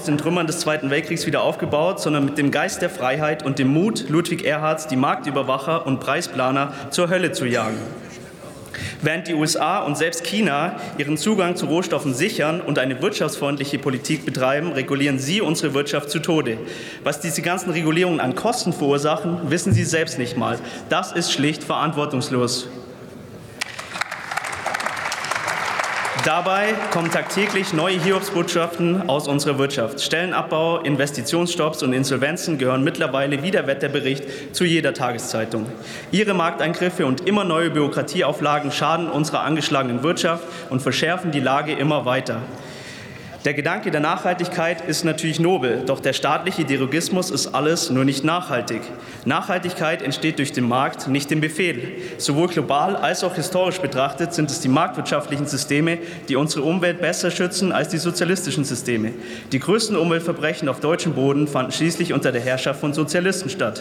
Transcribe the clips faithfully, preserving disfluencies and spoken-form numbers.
den Trümmern des Zweiten Weltkriegs wieder aufgebaut, sondern mit dem Geist der Freiheit und dem Mut Ludwig Erhards, die Marktüberwacher und Preisplaner zur Hölle zu jagen. Während die U S A und selbst China ihren Zugang zu Rohstoffen sichern und eine wirtschaftsfreundliche Politik betreiben, regulieren sie unsere Wirtschaft zu Tode. Was diese ganzen Regulierungen an Kosten verursachen, wissen sie selbst nicht mal. Das ist schlicht verantwortungslos. Dabei kommen tagtäglich neue Hiobsbotschaften aus unserer Wirtschaft. Stellenabbau, Investitionsstopps und Insolvenzen gehören mittlerweile wie der Wetterbericht zu jeder Tageszeitung. Ihre Markteingriffe und immer neue Bürokratieauflagen schaden unserer angeschlagenen Wirtschaft und verschärfen die Lage immer weiter. Der Gedanke der Nachhaltigkeit ist natürlich nobel, doch der staatliche Dirigismus ist alles, nur nicht nachhaltig. Nachhaltigkeit entsteht durch den Markt, nicht den Befehl. Sowohl global als auch historisch betrachtet sind es die marktwirtschaftlichen Systeme, die unsere Umwelt besser schützen als die sozialistischen Systeme. Die größten Umweltverbrechen auf deutschem Boden fanden schließlich unter der Herrschaft von Sozialisten statt.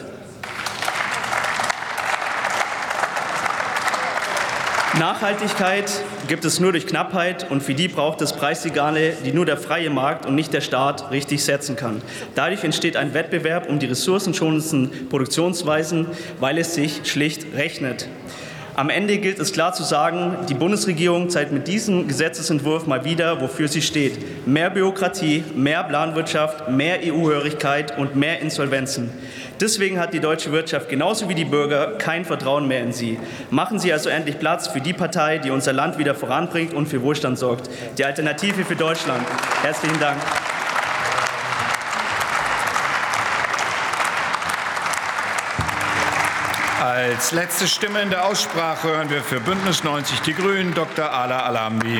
Nachhaltigkeit gibt es nur durch Knappheit, und für die braucht es Preissignale, die nur der freie Markt und nicht der Staat richtig setzen kann. Dadurch entsteht ein Wettbewerb um die ressourcenschonendsten Produktionsweisen, weil es sich schlicht rechnet. Am Ende gilt es klar zu sagen, die Bundesregierung zeigt mit diesem Gesetzesentwurf mal wieder, wofür sie steht. Mehr Bürokratie, mehr Planwirtschaft, mehr E U-Hörigkeit und mehr Insolvenzen. Deswegen hat die deutsche Wirtschaft genauso wie die Bürger kein Vertrauen mehr in sie. Machen Sie also endlich Platz für die Partei, die unser Land wieder voranbringt und für Wohlstand sorgt. Die Alternative für Deutschland. Herzlichen Dank. Als letzte Stimme in der Aussprache hören wir für Bündnis neunzig Die Grünen Doktor Ala Al-Hamdi.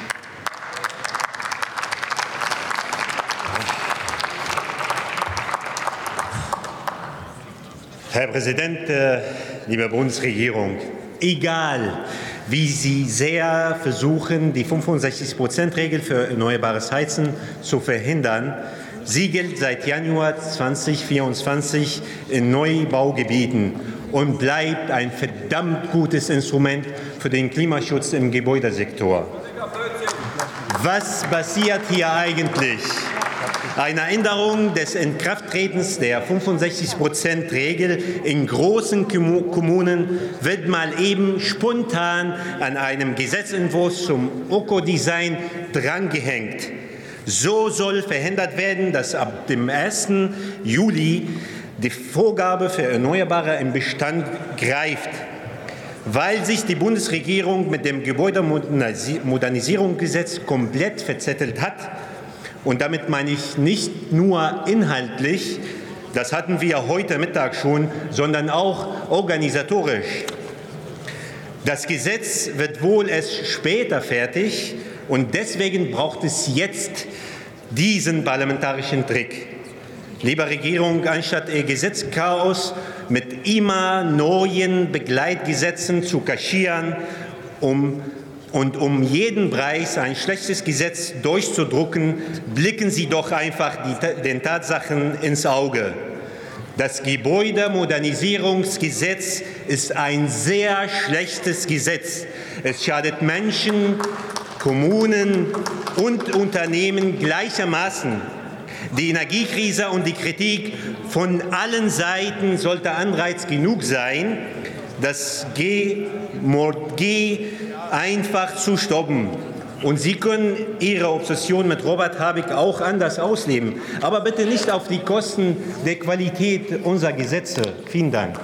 Herr Präsident, liebe Bundesregierung, egal wie Sie sehr versuchen, die fünfundsechzig Prozent Regel für erneuerbares Heizen zu verhindern, sie gilt seit Januar zweitausendvierundzwanzig in Neubaugebieten und bleibt ein verdammt gutes Instrument für den Klimaschutz im Gebäudesektor. Was passiert hier eigentlich? Eine Änderung des Inkrafttretens der fünfundsechzig Prozent Regel in großen Kommunen wird mal eben spontan an einem Gesetzentwurf zum Ökodesign drangehängt. So soll verhindert werden, dass ab dem ersten Juli die Vorgabe für Erneuerbare im Bestand greift. Weil sich die Bundesregierung mit dem Gebäudemodernisierungsgesetz komplett verzettelt hat, und damit meine ich nicht nur inhaltlich, das hatten wir heute Mittag schon, sondern auch organisatorisch. Das Gesetz wird wohl erst später fertig, und deswegen braucht es jetzt diesen parlamentarischen Trick. Liebe Regierung, anstatt Ihr Gesetzchaos mit immer neuen Begleitgesetzen zu kaschieren, um Und um jeden Preis ein schlechtes Gesetz durchzudrücken, blicken Sie doch einfach die, den Tatsachen ins Auge. Das Gebäudemodernisierungsgesetz ist ein sehr schlechtes Gesetz. Es schadet Menschen, Kommunen und Unternehmen gleichermaßen. Die Energiekrise und die Kritik von allen Seiten sollte Anreiz genug sein, das G M G einfach zu stoppen. Und Sie können Ihre Obsession mit Robert Habeck auch anders ausleben. Aber bitte nicht auf die Kosten der Qualität unserer Gesetze. Vielen Dank.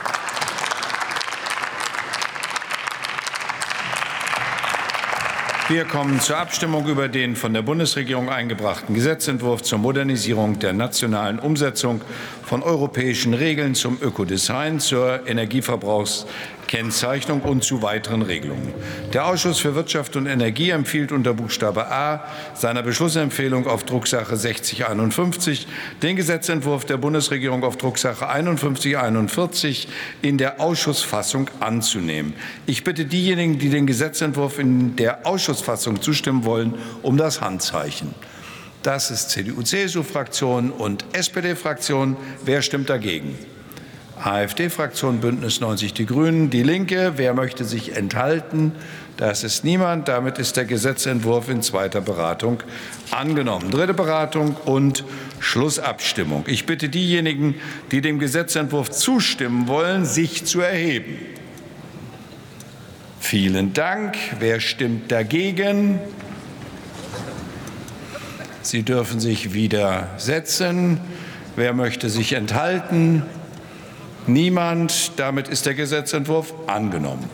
Wir kommen zur Abstimmung über den von der Bundesregierung eingebrachten Gesetzentwurf zur Modernisierung der nationalen Umsetzung von europäischen Regeln zum Ökodesign, zur Energieverbrauchskennzeichnung und zu weiteren Regelungen. Der Ausschuss für Wirtschaft und Energie empfiehlt unter Buchstabe A seiner Beschlussempfehlung auf Drucksache sechzig einundfünfzig den Gesetzentwurf der Bundesregierung auf Drucksache einundfünfzig einundvierzig in der Ausschussfassung anzunehmen. Ich bitte diejenigen, die den Gesetzentwurf in der Ausschussfassung zustimmen wollen, um das Handzeichen. Das ist C D U C S U-Fraktion und S P D-Fraktion. Wer stimmt dagegen? AfD-Fraktion, Bündnis neunzig Die Grünen, Die Linke. Wer möchte sich enthalten? Das ist niemand. Damit ist der Gesetzentwurf in zweiter Beratung angenommen. Dritte Beratung und Schlussabstimmung. Ich bitte diejenigen, die dem Gesetzentwurf zustimmen wollen, sich zu erheben. Vielen Dank. Wer stimmt dagegen? Sie dürfen sich wieder setzen. Wer möchte sich enthalten? Niemand. Damit ist der Gesetzentwurf angenommen.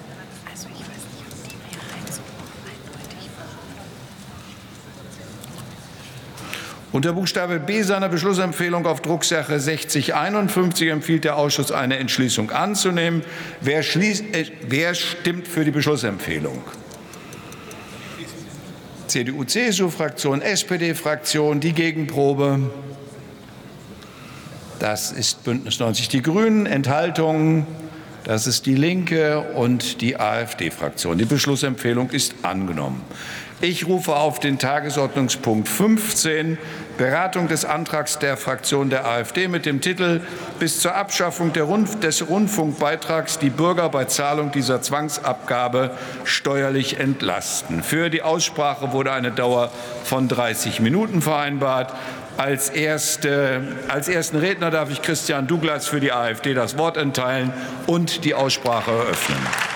Unter Buchstabe B seiner Beschlussempfehlung auf Drucksache sechzig einundfünfzig empfiehlt der Ausschuss, eine Entschließung anzunehmen. Wer, schließt, äh, wer stimmt für die Beschlussempfehlung? C D U C S U-Fraktion, S P D-Fraktion, die Gegenprobe. Das ist Bündnis neunzig Die Grünen. Enthaltungen. Das ist die Linke und die AfD-Fraktion. Die Beschlussempfehlung ist angenommen. Ich rufe auf den Tagesordnungspunkt fünfzehn, Beratung des Antrags der Fraktion der AfD mit dem Titel Bis zur Abschaffung der Rundf- des Rundfunkbeitrags die Bürger bei Zahlung dieser Zwangsabgabe steuerlich entlasten. Für die Aussprache wurde eine Dauer von dreißig Minuten vereinbart. Als, erste, als ersten Redner darf ich Christian Douglas für die AfD das Wort erteilen und die Aussprache eröffnen.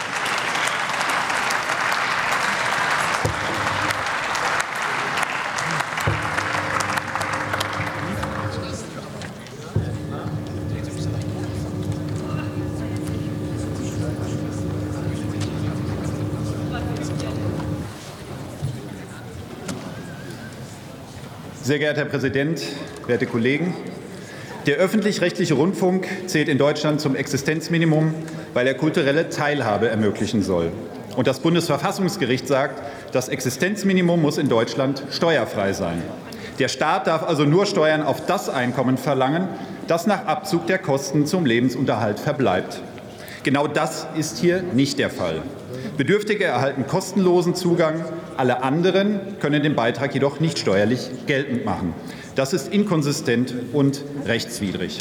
Sehr geehrter Herr Präsident, werte Kollegen! Der öffentlich-rechtliche Rundfunk zählt in Deutschland zum Existenzminimum, weil er kulturelle Teilhabe ermöglichen soll. Und das Bundesverfassungsgericht sagt, das Existenzminimum muss in Deutschland steuerfrei sein. Der Staat darf also nur Steuern auf das Einkommen verlangen, das nach Abzug der Kosten zum Lebensunterhalt verbleibt. Genau das ist hier nicht der Fall. Bedürftige erhalten kostenlosen Zugang, alle anderen können den Beitrag jedoch nicht steuerlich geltend machen. Das ist inkonsistent und rechtswidrig.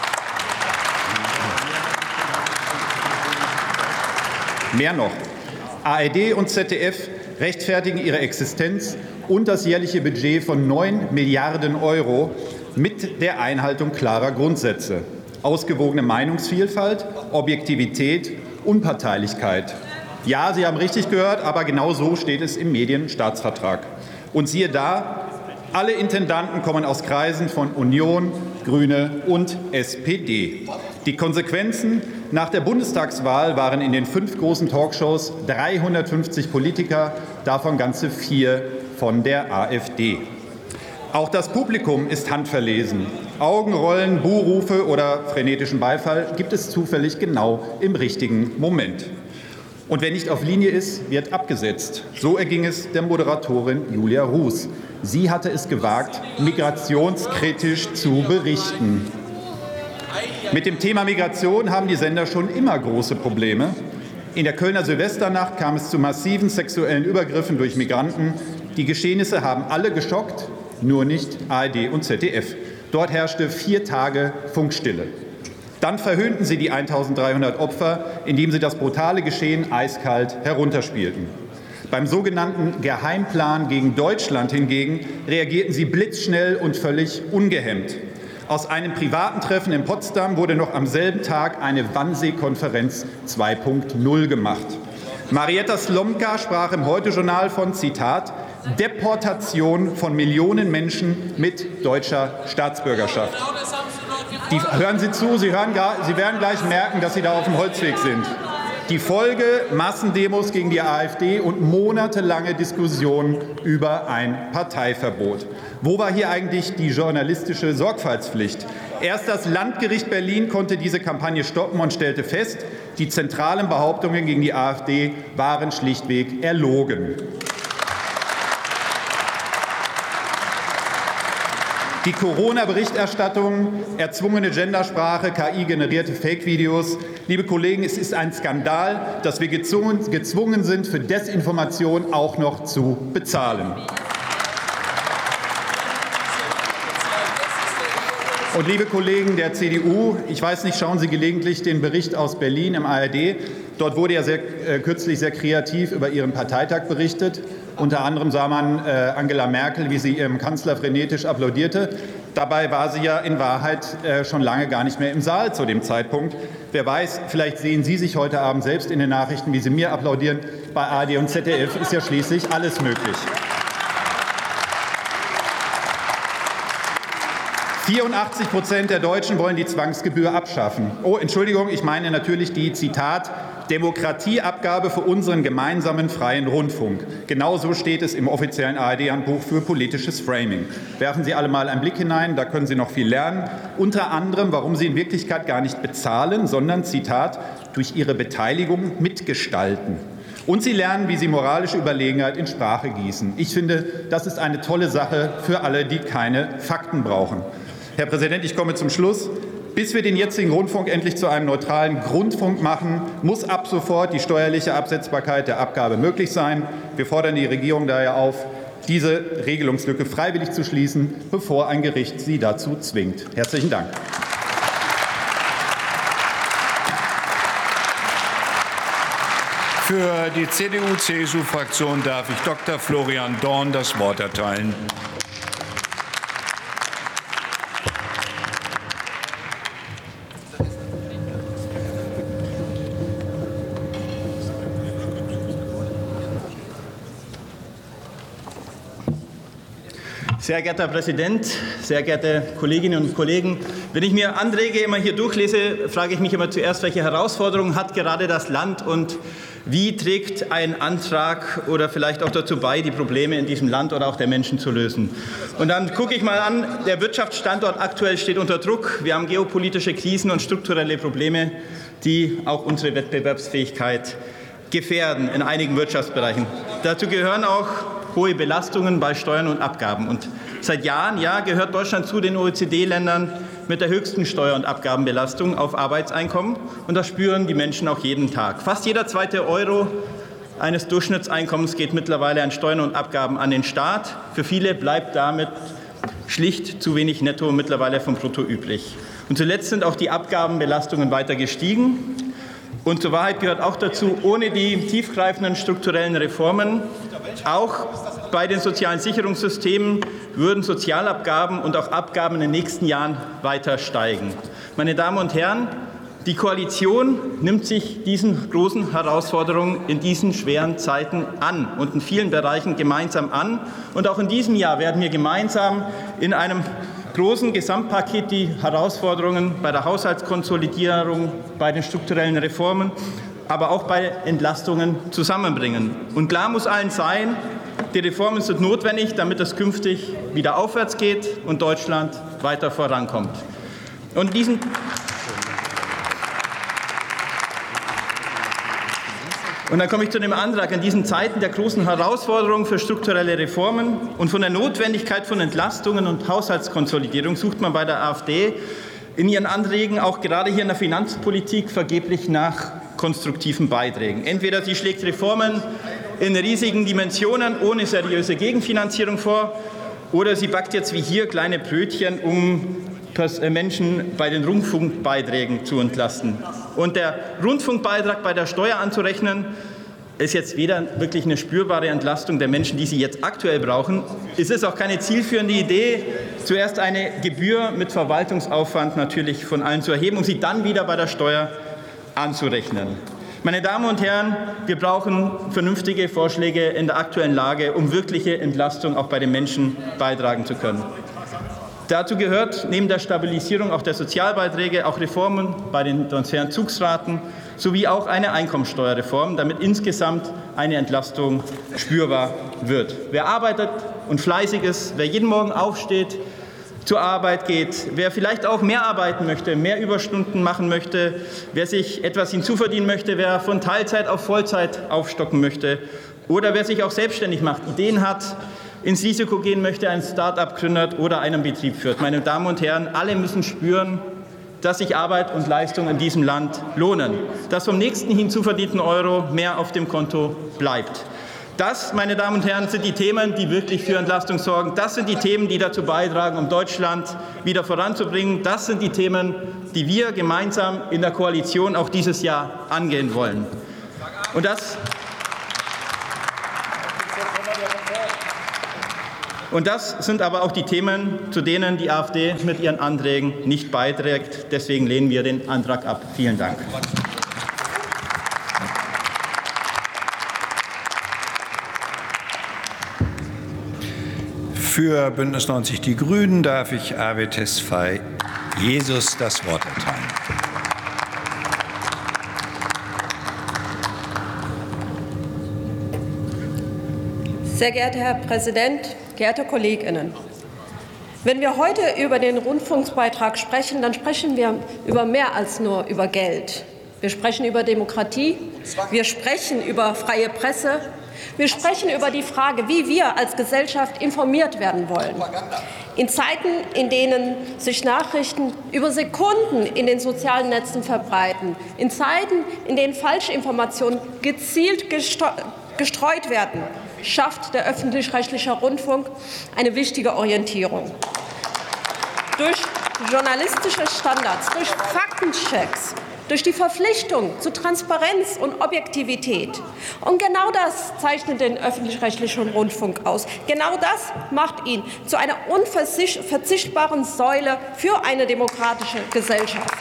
Mehr noch, A R D und Z D F rechtfertigen ihre Existenz und das jährliche Budget von neun Milliarden Euro mit der Einhaltung klarer Grundsätze: ausgewogene Meinungsvielfalt, Objektivität, Unparteilichkeit. Ja, Sie haben richtig gehört, aber genau so steht es im Medienstaatsvertrag. Und siehe da, alle Intendanten kommen aus Kreisen von Union, Grüne und S P D. Die Konsequenzen: Nach der Bundestagswahl waren in den fünf großen Talkshows dreihundertfünfzig Politiker, davon ganze vier von der AfD. Auch das Publikum ist handverlesen. Augenrollen, Buhrufe oder frenetischen Beifall gibt es zufällig genau im richtigen Moment. Und wer nicht auf Linie ist, wird abgesetzt. So erging es der Moderatorin Julia Ruß. Sie hatte es gewagt, migrationskritisch zu berichten. Mit dem Thema Migration haben die Sender schon immer große Probleme. In der Kölner Silvesternacht kam es zu massiven sexuellen Übergriffen durch Migranten. Die Geschehnisse haben alle geschockt, nur nicht A R D und Z D F. Dort herrschte vier Tage Funkstille. Dann verhöhnten sie die eintausenddreihundert Opfer, indem sie das brutale Geschehen eiskalt herunterspielten. Beim sogenannten Geheimplan gegen Deutschland hingegen reagierten sie blitzschnell und völlig ungehemmt. Aus einem privaten Treffen in Potsdam wurde noch am selben Tag eine Wannsee-Konferenz zwei Punkt null gemacht. Marietta Slomka sprach im Heute-Journal von, Zitat, Deportation von Millionen Menschen mit deutscher Staatsbürgerschaft. Die, hören Sie zu, Sie, hören, Sie werden gleich merken, dass Sie da auf dem Holzweg sind. Die Folge: Massendemos gegen die AfD und monatelange Diskussionen über ein Parteiverbot. Wo war hier eigentlich die journalistische Sorgfaltspflicht? Erst das Landgericht Berlin konnte diese Kampagne stoppen und stellte fest, die zentralen Behauptungen gegen die AfD waren schlichtweg erlogen. Die Corona-Berichterstattung, erzwungene Gendersprache, K I-generierte Fake-Videos. Liebe Kollegen, es ist ein Skandal, dass wir gezwungen, gezwungen sind, für Desinformation auch noch zu bezahlen. Und liebe Kollegen der C D U, ich weiß nicht, schauen Sie gelegentlich den Bericht aus Berlin im A R D. Dort wurde ja sehr, äh, kürzlich sehr kreativ über Ihren Parteitag berichtet. Unter anderem sah man äh, Angela Merkel, wie sie ihrem Kanzler frenetisch applaudierte. Dabei war sie ja in Wahrheit äh, schon lange gar nicht mehr im Saal zu dem Zeitpunkt. Wer weiß, vielleicht sehen Sie sich heute Abend selbst in den Nachrichten, wie Sie mir applaudieren. Bei A R D und Z D F ist ja schließlich alles möglich. vierundachtzig Prozent der Deutschen wollen die Zwangsgebühr abschaffen. Oh, Entschuldigung, ich meine natürlich die, Zitat, Demokratieabgabe für unseren gemeinsamen freien Rundfunk. Genauso steht es im offiziellen A R D-Handbuch für politisches Framing. Werfen Sie alle mal einen Blick hinein, da können Sie noch viel lernen. Unter anderem, warum Sie in Wirklichkeit gar nicht bezahlen, sondern, Zitat, durch Ihre Beteiligung mitgestalten. Und Sie lernen, wie Sie moralische Überlegenheit in Sprache gießen. Ich finde, das ist eine tolle Sache für alle, die keine Fakten brauchen. Herr Präsident, ich komme zum Schluss. Bis wir den jetzigen Rundfunk endlich zu einem neutralen Grundfunk machen, muss ab sofort die steuerliche Absetzbarkeit der Abgabe möglich sein. Wir fordern die Regierung daher auf, diese Regelungslücke freiwillig zu schließen, bevor ein Gericht sie dazu zwingt. Herzlichen Dank. Für die C D U C S U-Fraktion darf ich Doktor Florian Dorn das Wort erteilen. Sehr geehrter Herr Präsident, sehr geehrte Kolleginnen und Kollegen! Wenn ich mir Anträge immer hier durchlese, frage ich mich immer zuerst, welche Herausforderungen hat gerade das Land und wie trägt ein Antrag oder vielleicht auch dazu bei, die Probleme in diesem Land oder auch der Menschen zu lösen. Und dann gucke ich mal an, der Wirtschaftsstandort aktuell steht unter Druck. Wir haben geopolitische Krisen und strukturelle Probleme, die auch unsere Wettbewerbsfähigkeit gefährden in einigen Wirtschaftsbereichen. Dazu gehören auch hohe Belastungen bei Steuern und Abgaben. Und seit Jahren ja, gehört Deutschland zu den O E C D-Ländern mit der höchsten Steuer- und Abgabenbelastung auf Arbeitseinkommen. Und das spüren die Menschen auch jeden Tag. Fast jeder zweite Euro eines Durchschnittseinkommens geht mittlerweile an Steuern und Abgaben an den Staat. Für viele bleibt damit schlicht zu wenig Netto mittlerweile vom Brutto übrig. Und zuletzt sind auch die Abgabenbelastungen weiter gestiegen. Und zur Wahrheit gehört auch dazu, ohne die tiefgreifenden strukturellen Reformen, auch bei den sozialen Sicherungssystemen, würden Sozialabgaben und auch Abgaben in den nächsten Jahren weiter steigen. Meine Damen und Herren, die Koalition nimmt sich diesen großen Herausforderungen in diesen schweren Zeiten an und in vielen Bereichen gemeinsam an. Und auch in diesem Jahr werden wir gemeinsam in einem großen Gesamtpaket die Herausforderungen bei der Haushaltskonsolidierung, bei den strukturellen Reformen, aber auch bei Entlastungen zusammenbringen. Und klar muss allen sein, die Reformen sind notwendig, damit es künftig wieder aufwärts geht und Deutschland weiter vorankommt. Und diesen Und dann komme ich zu dem Antrag. In diesen Zeiten der großen Herausforderungen für strukturelle Reformen und von der Notwendigkeit von Entlastungen und Haushaltskonsolidierung sucht man bei der AfD in ihren Anträgen auch gerade hier in der Finanzpolitik vergeblich nach konstruktiven Beiträgen. Entweder sie schlägt Reformen in riesigen Dimensionen ohne seriöse Gegenfinanzierung vor, oder sie backt jetzt wie hier kleine Brötchen, um Menschen bei den Rundfunkbeiträgen zu entlasten. Und der Rundfunkbeitrag bei der Steuer anzurechnen, ist jetzt weder wirklich eine spürbare Entlastung der Menschen, die sie jetzt aktuell brauchen. Es ist auch keine zielführende Idee, zuerst eine Gebühr mit Verwaltungsaufwand natürlich von allen zu erheben, um sie dann wieder bei der Steuer anzurechnen. Meine Damen und Herren, wir brauchen vernünftige Vorschläge in der aktuellen Lage, um wirkliche Entlastung auch bei den Menschen beitragen zu können. Dazu gehört neben der Stabilisierung auch der Sozialbeiträge auch Reformen bei den Transferentzugsraten sowie auch eine Einkommensteuerreform, damit insgesamt eine Entlastung spürbar wird. Wer arbeitet und fleißig ist, wer jeden Morgen aufsteht, zur Arbeit geht, wer vielleicht auch mehr arbeiten möchte, mehr Überstunden machen möchte, wer sich etwas hinzuverdienen möchte, wer von Teilzeit auf Vollzeit aufstocken möchte oder wer sich auch selbstständig macht, Ideen hat, ins Risiko gehen möchte, ein Start-up gründet oder einen Betrieb führt. Meine Damen und Herren, alle müssen spüren, dass sich Arbeit und Leistung in diesem Land lohnen, dass vom nächsten hinzuverdienten Euro mehr auf dem Konto bleibt. Das, meine Damen und Herren, sind die Themen, die wirklich für Entlastung sorgen. Das sind die Themen, die dazu beitragen, um Deutschland wieder voranzubringen. Das sind die Themen, die wir gemeinsam in der Koalition auch dieses Jahr angehen wollen. Und das, und das sind aber auch die Themen, zu denen die AfD mit ihren Anträgen nicht beiträgt. Deswegen lehnen wir den Antrag ab. Vielen Dank. Für Bündnis neunzig Die Grünen darf ich Arve Tesfaye Jesus das Wort erteilen. Sehr geehrter Herr Präsident, geehrte KollegInnen! Wenn wir heute über den Rundfunkbeitrag sprechen, dann sprechen wir über mehr als nur über Geld. Wir sprechen über Demokratie, wir sprechen über freie Presse, wir sprechen über die Frage, wie wir als Gesellschaft informiert werden wollen. In Zeiten, in denen sich Nachrichten über Sekunden in den sozialen Netzen verbreiten, in Zeiten, in denen Falschinformationen gezielt gestreut werden, schafft der öffentlich-rechtliche Rundfunk eine wichtige Orientierung. Durch journalistische Standards, durch Faktenchecks, durch die Verpflichtung zu Transparenz und Objektivität. Und genau das zeichnet den öffentlich-rechtlichen Rundfunk aus. Genau das macht ihn zu einer unverzichtbaren Säule für eine demokratische Gesellschaft.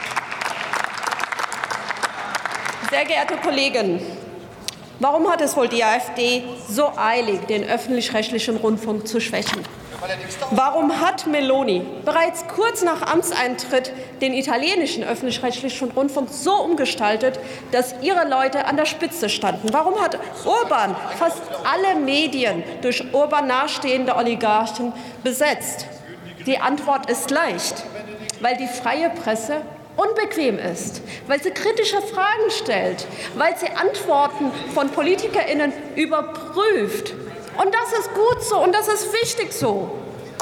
Sehr geehrte Kolleginnen, warum hat es wohl die AfD so eilig, den öffentlich-rechtlichen Rundfunk zu schwächen? Warum hat Meloni bereits kurz nach Amtseintritt den italienischen öffentlich-rechtlichen Rundfunk so umgestaltet, dass ihre Leute an der Spitze standen? Warum hat Orban fast alle Medien durch Orban nahestehende Oligarchen besetzt? Die Antwort ist leicht, weil die freie Presse unbequem ist, weil sie kritische Fragen stellt, weil sie Antworten von PolitikerInnen überprüft. Und das ist gut so und das ist wichtig so.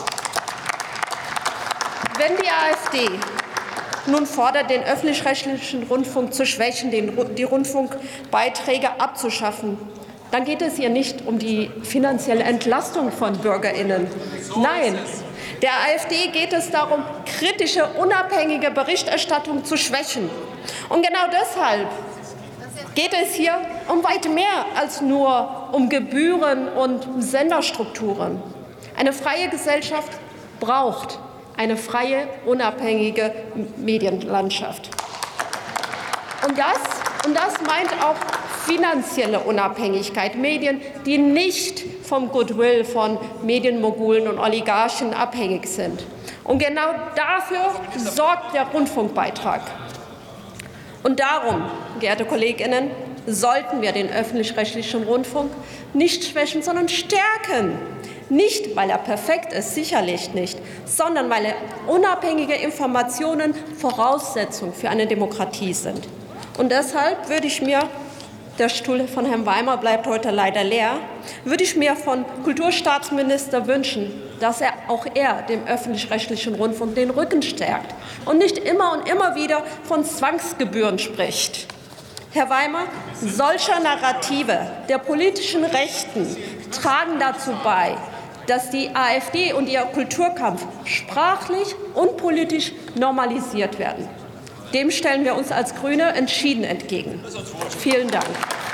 Wenn die AfD nun fordert, den öffentlich-rechtlichen Rundfunk zu schwächen, den, die Rundfunkbeiträge abzuschaffen, dann geht es hier nicht um die finanzielle Entlastung von BürgerInnen. Nein, der AfD geht es darum, kritische, unabhängige Berichterstattung zu schwächen. Und genau deshalb geht es hier um weit mehr als nur um Gebühren und Senderstrukturen. Eine freie Gesellschaft braucht eine freie, unabhängige Medienlandschaft. Und das, und das meint auch finanzielle Unabhängigkeit. Medien, die nicht vom Goodwill von Medienmogulen und Oligarchen abhängig sind. Und genau dafür sorgt der Rundfunkbeitrag. Und darum, geehrte KollegInnen, sollten wir den öffentlich-rechtlichen Rundfunk nicht schwächen, sondern stärken. Nicht, weil er perfekt ist, sicherlich nicht, sondern weil er unabhängige Informationen Voraussetzung für eine Demokratie sind. Und deshalb würde ich mir, der Stuhl von Herrn Weimer bleibt heute leider leer, würde ich mir von Kulturstaatsminister wünschen, dass er auch er dem öffentlich-rechtlichen Rundfunk den Rücken stärkt und nicht immer und immer wieder von Zwangsgebühren spricht. Herr Weimer, solche Narrative der politischen Rechten tragen dazu bei, dass die AfD und ihr Kulturkampf sprachlich und politisch normalisiert werden. Dem stellen wir uns als Grüne entschieden entgegen. Vielen Dank.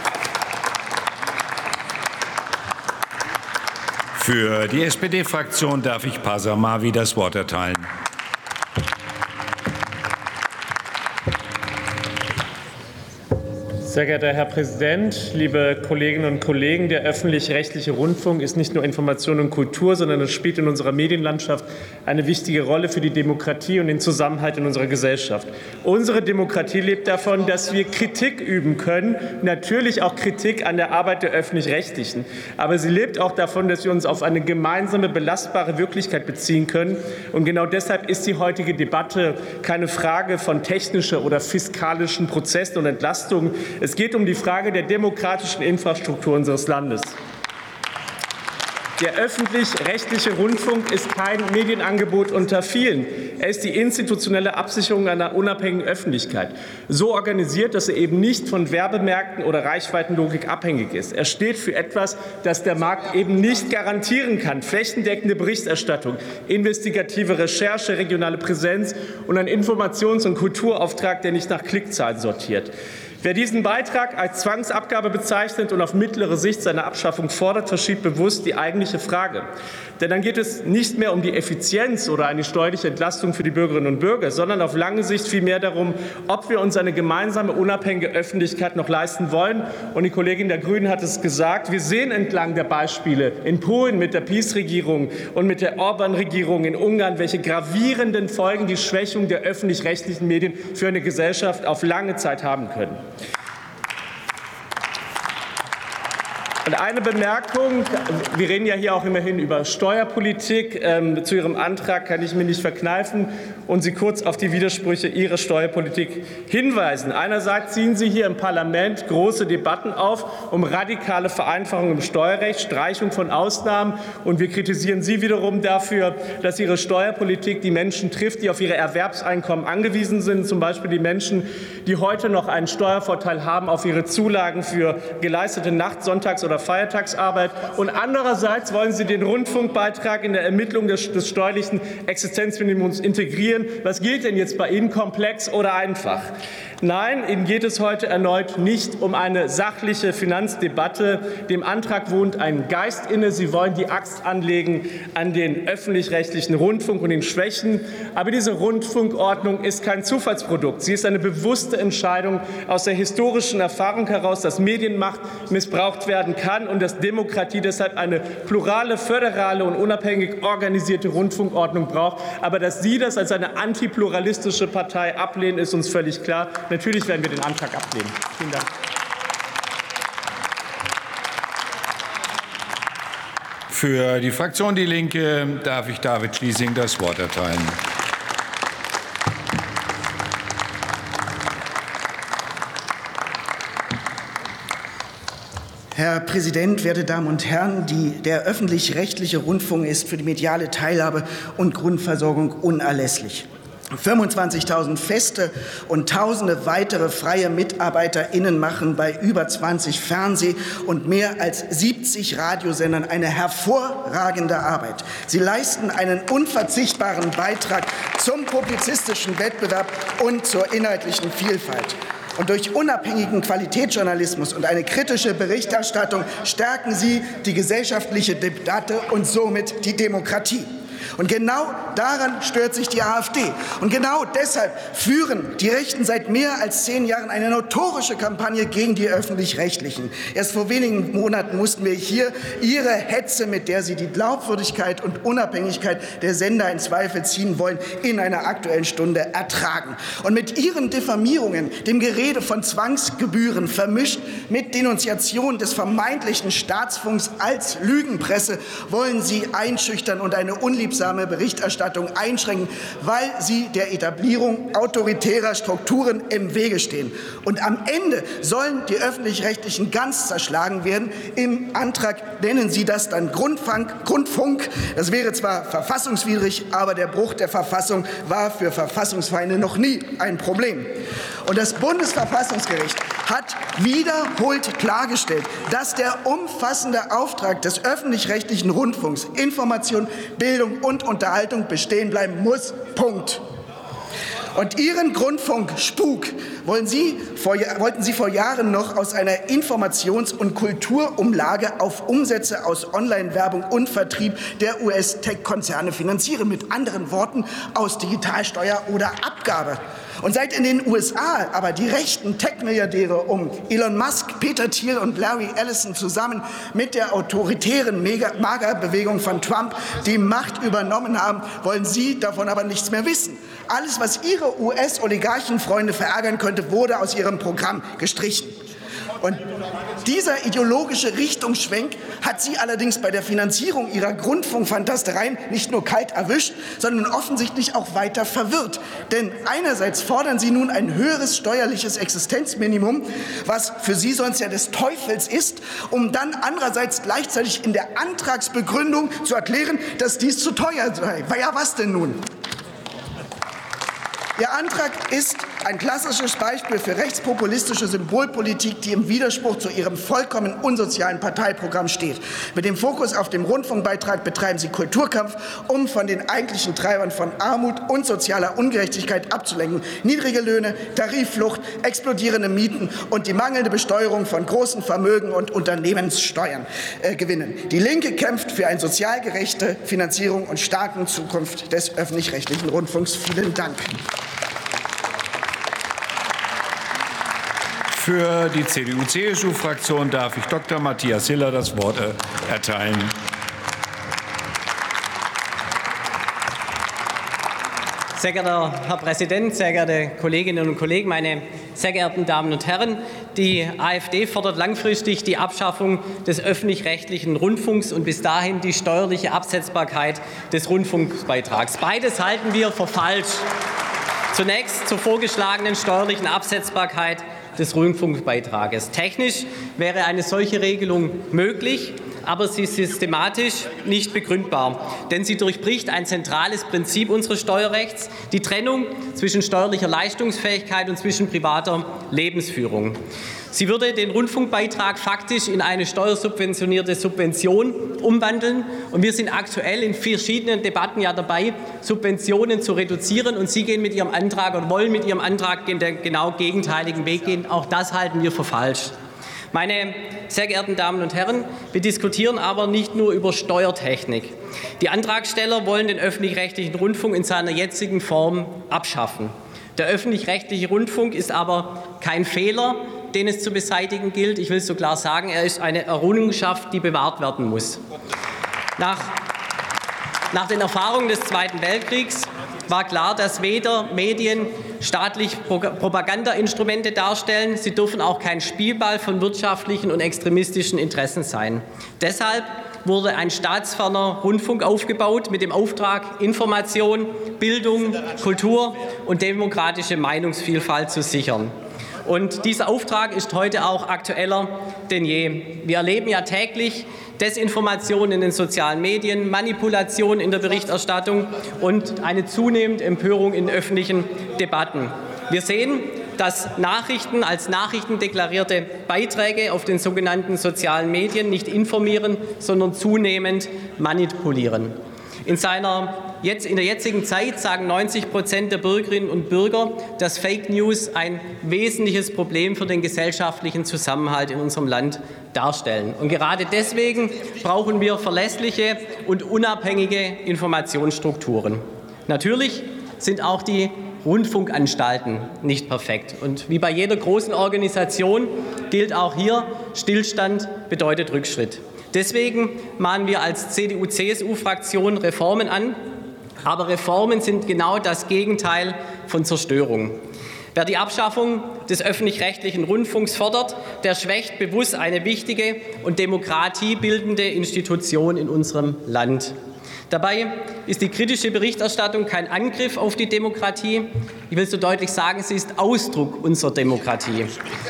Für die S P D-Fraktion darf ich Pasa Mavi das Wort erteilen. Sehr geehrter Herr Präsident, liebe Kolleginnen und Kollegen! Der öffentlich-rechtliche Rundfunk ist nicht nur Information und Kultur, sondern es spielt in unserer Medienlandschaft eine wichtige Rolle für die Demokratie und den Zusammenhalt in unserer Gesellschaft. Unsere Demokratie lebt davon, dass wir Kritik üben können, natürlich auch Kritik an der Arbeit der Öffentlich-Rechtlichen. Aber sie lebt auch davon, dass wir uns auf eine gemeinsame, belastbare Wirklichkeit beziehen können. Und genau deshalb ist die heutige Debatte keine Frage von technischer oder fiskalischen Prozessen und Entlastungen. Es geht um die Frage der demokratischen Infrastruktur unseres Landes. Der öffentlich-rechtliche Rundfunk ist kein Medienangebot unter vielen. Er ist die institutionelle Absicherung einer unabhängigen Öffentlichkeit, so organisiert, dass er eben nicht von Werbemärkten oder Reichweitenlogik abhängig ist. Er steht für etwas, das der Markt eben nicht garantieren kann: flächendeckende Berichterstattung, investigative Recherche, regionale Präsenz und ein Informations- und Kulturauftrag, der nicht nach Klickzahlen sortiert. Wer diesen Beitrag als Zwangsabgabe bezeichnet und auf mittlere Sicht seine Abschaffung fordert, verschiebt bewusst die eigentliche Frage. Denn dann geht es nicht mehr um die Effizienz oder eine steuerliche Entlastung für die Bürgerinnen und Bürger, sondern auf lange Sicht vielmehr darum, ob wir uns eine gemeinsame, unabhängige Öffentlichkeit noch leisten wollen. Und die Kollegin der Grünen hat es gesagt, wir sehen entlang der Beispiele in Polen mit der PiS-Regierung und mit der Orban-Regierung in Ungarn, welche gravierenden Folgen die Schwächung der öffentlich-rechtlichen Medien für eine Gesellschaft auf lange Zeit haben können. Und eine Bemerkung, wir reden ja hier auch immerhin über Steuerpolitik. Ähm, zu Ihrem Antrag kann ich mir nicht verkneifen und Sie kurz auf die Widersprüche Ihrer Steuerpolitik hinweisen. Einerseits ziehen Sie hier im Parlament große Debatten auf um radikale Vereinfachung im Steuerrecht, Streichung von Ausnahmen, und wir kritisieren Sie wiederum dafür, dass Ihre Steuerpolitik die Menschen trifft, die auf ihre Erwerbseinkommen angewiesen sind, zum Beispiel die Menschen, die heute noch einen Steuervorteil haben auf ihre Zulagen für geleistete Nacht-, Sonntags- oder Feiertagsarbeit. Und andererseits wollen Sie den Rundfunkbeitrag in der Ermittlung des, des steuerlichen Existenzminimums integrieren. Was gilt denn jetzt bei Ihnen, komplex oder einfach? Nein, Ihnen geht es heute erneut nicht um eine sachliche Finanzdebatte. Dem Antrag wohnt ein Geist inne. Sie wollen die Axt anlegen an den öffentlich-rechtlichen Rundfunk und den Schwächen. Aber diese Rundfunkordnung ist kein Zufallsprodukt. Sie ist eine bewusste Entscheidung aus der historischen Erfahrung heraus, dass Medienmacht missbraucht werden kann und dass Demokratie deshalb eine plurale, föderale und unabhängig organisierte Rundfunkordnung braucht. Aber dass Sie das als eine antipluralistische Partei ablehnen, ist uns völlig klar. Natürlich werden wir den Antrag ablehnen. Vielen Dank. Für die Fraktion Die Linke darf ich David Schliessing das Wort erteilen. Herr Präsident, werte Damen und Herren! Die, der öffentlich-rechtliche Rundfunk ist für die mediale Teilhabe und Grundversorgung unerlässlich. fünfundzwanzigtausend feste und tausende weitere freie MitarbeiterInnen machen bei über zwanzig Fernseh- und mehr als siebzig Radiosendern eine hervorragende Arbeit. Sie leisten einen unverzichtbaren Beitrag zum publizistischen Wettbewerb und zur inhaltlichen Vielfalt. Und durch unabhängigen Qualitätsjournalismus und eine kritische Berichterstattung stärken sie die gesellschaftliche Debatte und somit die Demokratie. Und genau daran stört sich die AfD. Und genau deshalb führen die Rechten seit mehr als zehn Jahren eine notorische Kampagne gegen die Öffentlich-Rechtlichen. Erst vor wenigen Monaten mussten wir hier ihre Hetze, mit der sie die Glaubwürdigkeit und Unabhängigkeit der Sender in Zweifel ziehen wollen, in einer Aktuellen Stunde ertragen. Und mit ihren Diffamierungen, dem Gerede von Zwangsgebühren, vermischt mit Denunziation des vermeintlichen Staatsfunks als Lügenpresse, wollen sie einschüchtern und eine unliebsame Berichterstattung einschränken, weil sie der Etablierung autoritärer Strukturen im Wege stehen. Und am Ende sollen die Öffentlich-Rechtlichen ganz zerschlagen werden. Im Antrag nennen Sie das dann Grundfunk. Grundfunk. Das wäre zwar verfassungswidrig, aber der Bruch der Verfassung war für Verfassungsfeinde noch nie ein Problem. Und das Bundesverfassungsgericht hat wiederholt klargestellt, dass der umfassende Auftrag des öffentlich-rechtlichen Rundfunks Information, Bildung und Unterhaltung bestehen bleiben muss. Punkt. Und Ihren Grundfunk-Spuk wollen Sie vor, wollten Sie vor Jahren noch aus einer Informations- und Kulturumlage auf Umsätze aus Online-Werbung und Vertrieb der U S-Tech-Konzerne finanzieren. Mit anderen Worten aus Digitalsteuer oder Abgabe. Und seit in den U S A aber die rechten Tech-Milliardäre um Elon Musk, Peter Thiel und Larry Ellison zusammen mit der autoritären MAGA-Bewegung von Trump die Macht übernommen haben, wollen Sie davon aber nichts mehr wissen. Alles, was Ihre U S-Oligarchenfreunde verärgern könnte, wurde aus Ihrem Programm gestrichen. Und dieser ideologische Richtungsschwenk hat Sie allerdings bei der Finanzierung Ihrer Grundfunkfantastereien nicht nur kalt erwischt, sondern offensichtlich auch weiter verwirrt. Denn einerseits fordern Sie nun ein höheres steuerliches Existenzminimum, was für Sie sonst ja des Teufels ist, um dann andererseits gleichzeitig in der Antragsbegründung zu erklären, dass dies zu teuer sei. Ja, was denn nun? Ihr Antrag ist ein klassisches Beispiel für rechtspopulistische Symbolpolitik, die im Widerspruch zu Ihrem vollkommen unsozialen Parteiprogramm steht. Mit dem Fokus auf dem Rundfunkbeitrag betreiben Sie Kulturkampf, um von den eigentlichen Treibern von Armut und sozialer Ungerechtigkeit abzulenken. Niedrige Löhne, Tarifflucht, explodierende Mieten und die mangelnde Besteuerung von großen Vermögen und Unternehmenssteuern äh, gewinnen. Die Linke kämpft für eine sozial gerechte Finanzierung und starken Zukunft des öffentlich-rechtlichen Rundfunks. Vielen Dank. Für die C D U C S U-Fraktion darf ich Doktor Matthias Hiller das Wort erteilen. Sehr geehrter Herr Präsident, sehr geehrte Kolleginnen und Kollegen, meine sehr geehrten Damen und Herren! Die AfD fordert langfristig die Abschaffung des öffentlich-rechtlichen Rundfunks und bis dahin die steuerliche Absetzbarkeit des Rundfunkbeitrags. Beides halten wir für falsch. Zunächst zur vorgeschlagenen steuerlichen Absetzbarkeit des Rundfunkbeitrages. Technisch wäre eine solche Regelung möglich, aber sie ist systematisch nicht begründbar, denn sie durchbricht ein zentrales Prinzip unseres Steuerrechts, die Trennung zwischen steuerlicher Leistungsfähigkeit und zwischen privater Lebensführung. Sie würde den Rundfunkbeitrag faktisch in eine steuersubventionierte Subvention umwandeln. Und wir sind aktuell in verschiedenen Debatten ja dabei, Subventionen zu reduzieren. Und Sie gehen mit Ihrem Antrag und wollen mit Ihrem Antrag den genau gegenteiligen Weg gehen. Auch das halten wir für falsch. Meine sehr geehrten Damen und Herren, wir diskutieren aber nicht nur über Steuertechnik. Die Antragsteller wollen den öffentlich-rechtlichen Rundfunk in seiner jetzigen Form abschaffen. Der öffentlich-rechtliche Rundfunk ist aber kein Fehler, den es zu beseitigen gilt. Ich will es so klar sagen, er ist eine Errungenschaft, die bewahrt werden muss. Nach, nach den Erfahrungen des Zweiten Weltkriegs war klar, dass weder Medien staatlich Propagandainstrumente darstellen, sie dürfen auch kein Spielball von wirtschaftlichen und extremistischen Interessen sein. Deshalb wurde ein staatsferner Rundfunk aufgebaut mit dem Auftrag, Information, Bildung, Kultur und demokratische Meinungsvielfalt zu sichern. Und dieser Auftrag ist heute auch aktueller denn je. Wir erleben ja täglich Desinformation in den sozialen Medien, Manipulation in der Berichterstattung und eine zunehmende Empörung in öffentlichen Debatten. Wir sehen, dass Nachrichten als Nachrichten deklarierte Beiträge auf den sogenannten sozialen Medien nicht informieren, sondern zunehmend manipulieren. In, seiner, jetzt, in der jetzigen Zeit sagen neunzig Prozent der Bürgerinnen und Bürger, dass Fake News ein wesentliches Problem für den gesellschaftlichen Zusammenhalt in unserem Land darstellen. Und gerade deswegen brauchen wir verlässliche und unabhängige Informationsstrukturen. Natürlich sind auch die Rundfunkanstalten nicht perfekt. Und wie bei jeder großen Organisation gilt auch hier, Stillstand bedeutet Rückschritt. Deswegen mahnen wir als C D U C S U-Fraktion Reformen an. Aber Reformen sind genau das Gegenteil von Zerstörung. Wer die Abschaffung des öffentlich-rechtlichen Rundfunks fordert, der schwächt bewusst eine wichtige und demokratiebildende Institution in unserem Land. Dabei ist die kritische Berichterstattung kein Angriff auf die Demokratie. Ich will so deutlich sagen, sie ist Ausdruck unserer Demokratie.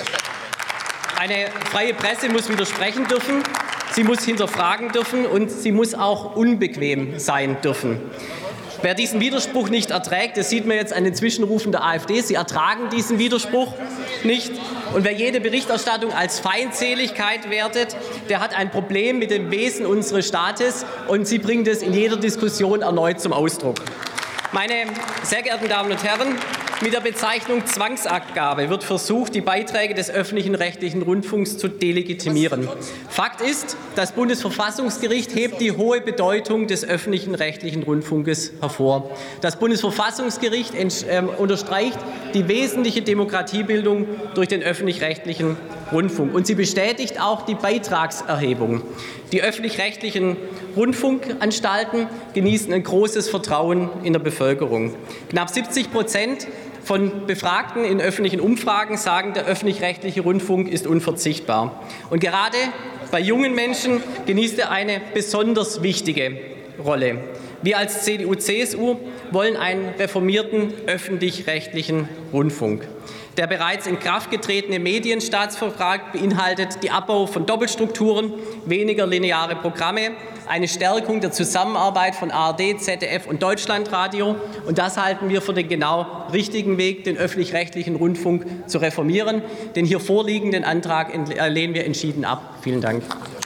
Eine freie Presse muss widersprechen dürfen, sie muss hinterfragen dürfen und sie muss auch unbequem sein dürfen. Wer diesen Widerspruch nicht erträgt, das sieht man jetzt an den Zwischenrufen der AfD, sie ertragen diesen Widerspruch nicht. Und wer jede Berichterstattung als Feindseligkeit wertet, der hat ein Problem mit dem Wesen unseres Staates und sie bringt es in jeder Diskussion erneut zum Ausdruck. Meine sehr geehrten Damen und Herren, mit der Bezeichnung Zwangsabgabe wird versucht, die Beiträge des öffentlichen rechtlichen Rundfunks zu delegitimieren. Fakt ist, das Bundesverfassungsgericht hebt die hohe Bedeutung des öffentlichen rechtlichen Rundfunkes hervor. Das Bundesverfassungsgericht äh, unterstreicht die wesentliche Demokratiebildung durch den öffentlich-rechtlichen Rundfunk. Und sie bestätigt auch die Beitragserhebung. Die öffentlich-rechtlichen Rundfunkanstalten genießen ein großes Vertrauen in der Bevölkerung. Knapp siebzig Prozent von Befragten in öffentlichen Umfragen sagen, der öffentlich-rechtliche Rundfunk ist unverzichtbar. Und gerade bei jungen Menschen genießt er eine besonders wichtige Rolle. Wir als C D U C S U wollen einen reformierten öffentlich-rechtlichen Rundfunk. Der bereits in Kraft getretene Medienstaatsvertrag beinhaltet den Abbau von Doppelstrukturen, weniger lineare Programme, eine Stärkung der Zusammenarbeit von A R D, Z D F und Deutschlandradio. Und das halten wir für den genau richtigen Weg, den öffentlich-rechtlichen Rundfunk zu reformieren. Den hier vorliegenden Antrag lehnen wir entschieden ab. Vielen Dank.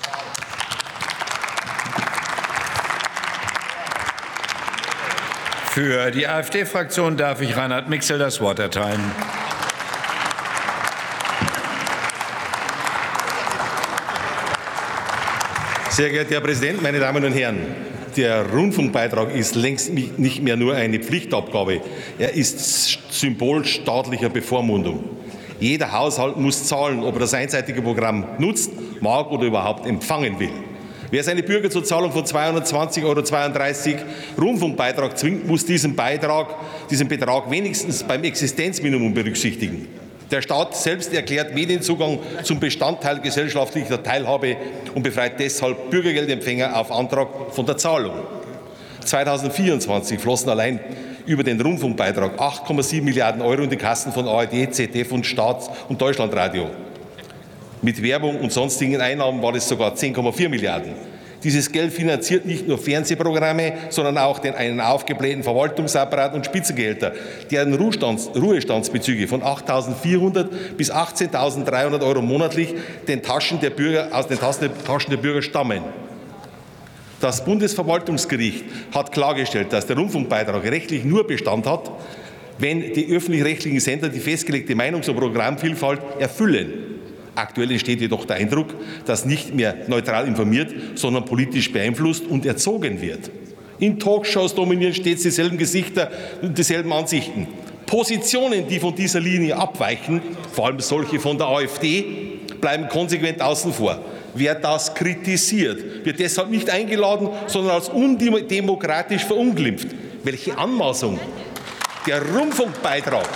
Für die AfD-Fraktion darf ich Reinhard Mixel das Wort erteilen. Sehr geehrter Herr Präsident, meine Damen und Herren! Der Rundfunkbeitrag ist längst nicht mehr nur eine Pflichtabgabe. Er ist Symbol staatlicher Bevormundung. Jeder Haushalt muss zahlen, ob er das einseitige Programm nutzt, mag oder überhaupt empfangen will. Wer seine Bürger zur Zahlung von zweihundertzwanzig Euro zweiunddreißig Rundfunkbeitrag zwingt, muss diesen Beitrag, diesen Betrag wenigstens beim Existenzminimum berücksichtigen. Der Staat selbst erklärt Medienzugang zum Bestandteil gesellschaftlicher Teilhabe und befreit deshalb Bürgergeldempfänger auf Antrag von der Zahlung. zweitausendvierundzwanzig flossen allein über den Rundfunkbeitrag acht Komma sieben Milliarden Euro in die Kassen von A R D, Z D F und Staats- und Deutschlandradio. Mit Werbung und sonstigen Einnahmen war es sogar zehn Komma vier Milliarden. Dieses Geld finanziert nicht nur Fernsehprogramme, sondern auch den einen aufgeblähten Verwaltungsapparat und Spitzengehälter, deren Ruhestands Ruhestandsbezüge von achttausendvierhundert bis achtzehntausenddreihundert Euro monatlich den Taschen der Bürger, aus den Taschen der Bürger stammen. Das Bundesverwaltungsgericht hat klargestellt, dass der Rundfunkbeitrag rechtlich nur Bestand hat, wenn die öffentlich-rechtlichen Sender die festgelegte Meinungs- und Programmvielfalt erfüllen. Aktuell entsteht jedoch der Eindruck, dass nicht mehr neutral informiert, sondern politisch beeinflusst und erzogen wird. In Talkshows dominieren stets dieselben Gesichter und dieselben Ansichten. Positionen, die von dieser Linie abweichen, vor allem solche von der AfD, bleiben konsequent außen vor. Wer das kritisiert, wird deshalb nicht eingeladen, sondern als undemokratisch verunglimpft. Welche Anmaßung! Der Rundfunkbeitrag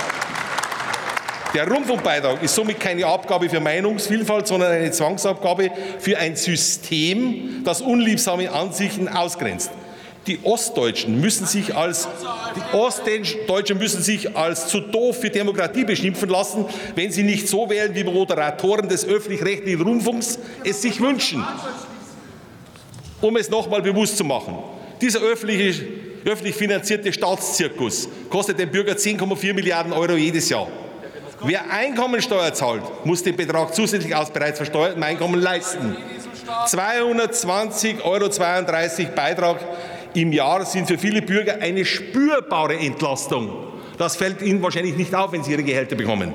Der Rundfunkbeitrag ist somit keine Abgabe für Meinungsvielfalt, sondern eine Zwangsabgabe für ein System, das unliebsame Ansichten ausgrenzt. Die Ostdeutschen müssen sich als, die Ostdeutschen müssen sich als zu doof für Demokratie beschimpfen lassen, wenn sie nicht so wählen, wie Moderatoren des öffentlich-rechtlichen Rundfunks es sich wünschen. Um es noch einmal bewusst zu machen, dieser öffentliche, öffentlich finanzierte Staatszirkus kostet den Bürger zehn Komma vier Milliarden Euro jedes Jahr. Wer Einkommensteuer zahlt, muss den Betrag zusätzlich aus bereits versteuertem Einkommen leisten. zweihundertzwanzig Euro zweiunddreißig Beitrag im Jahr sind für viele Bürger eine spürbare Entlastung. Das fällt Ihnen wahrscheinlich nicht auf, wenn Sie Ihre Gehälter bekommen.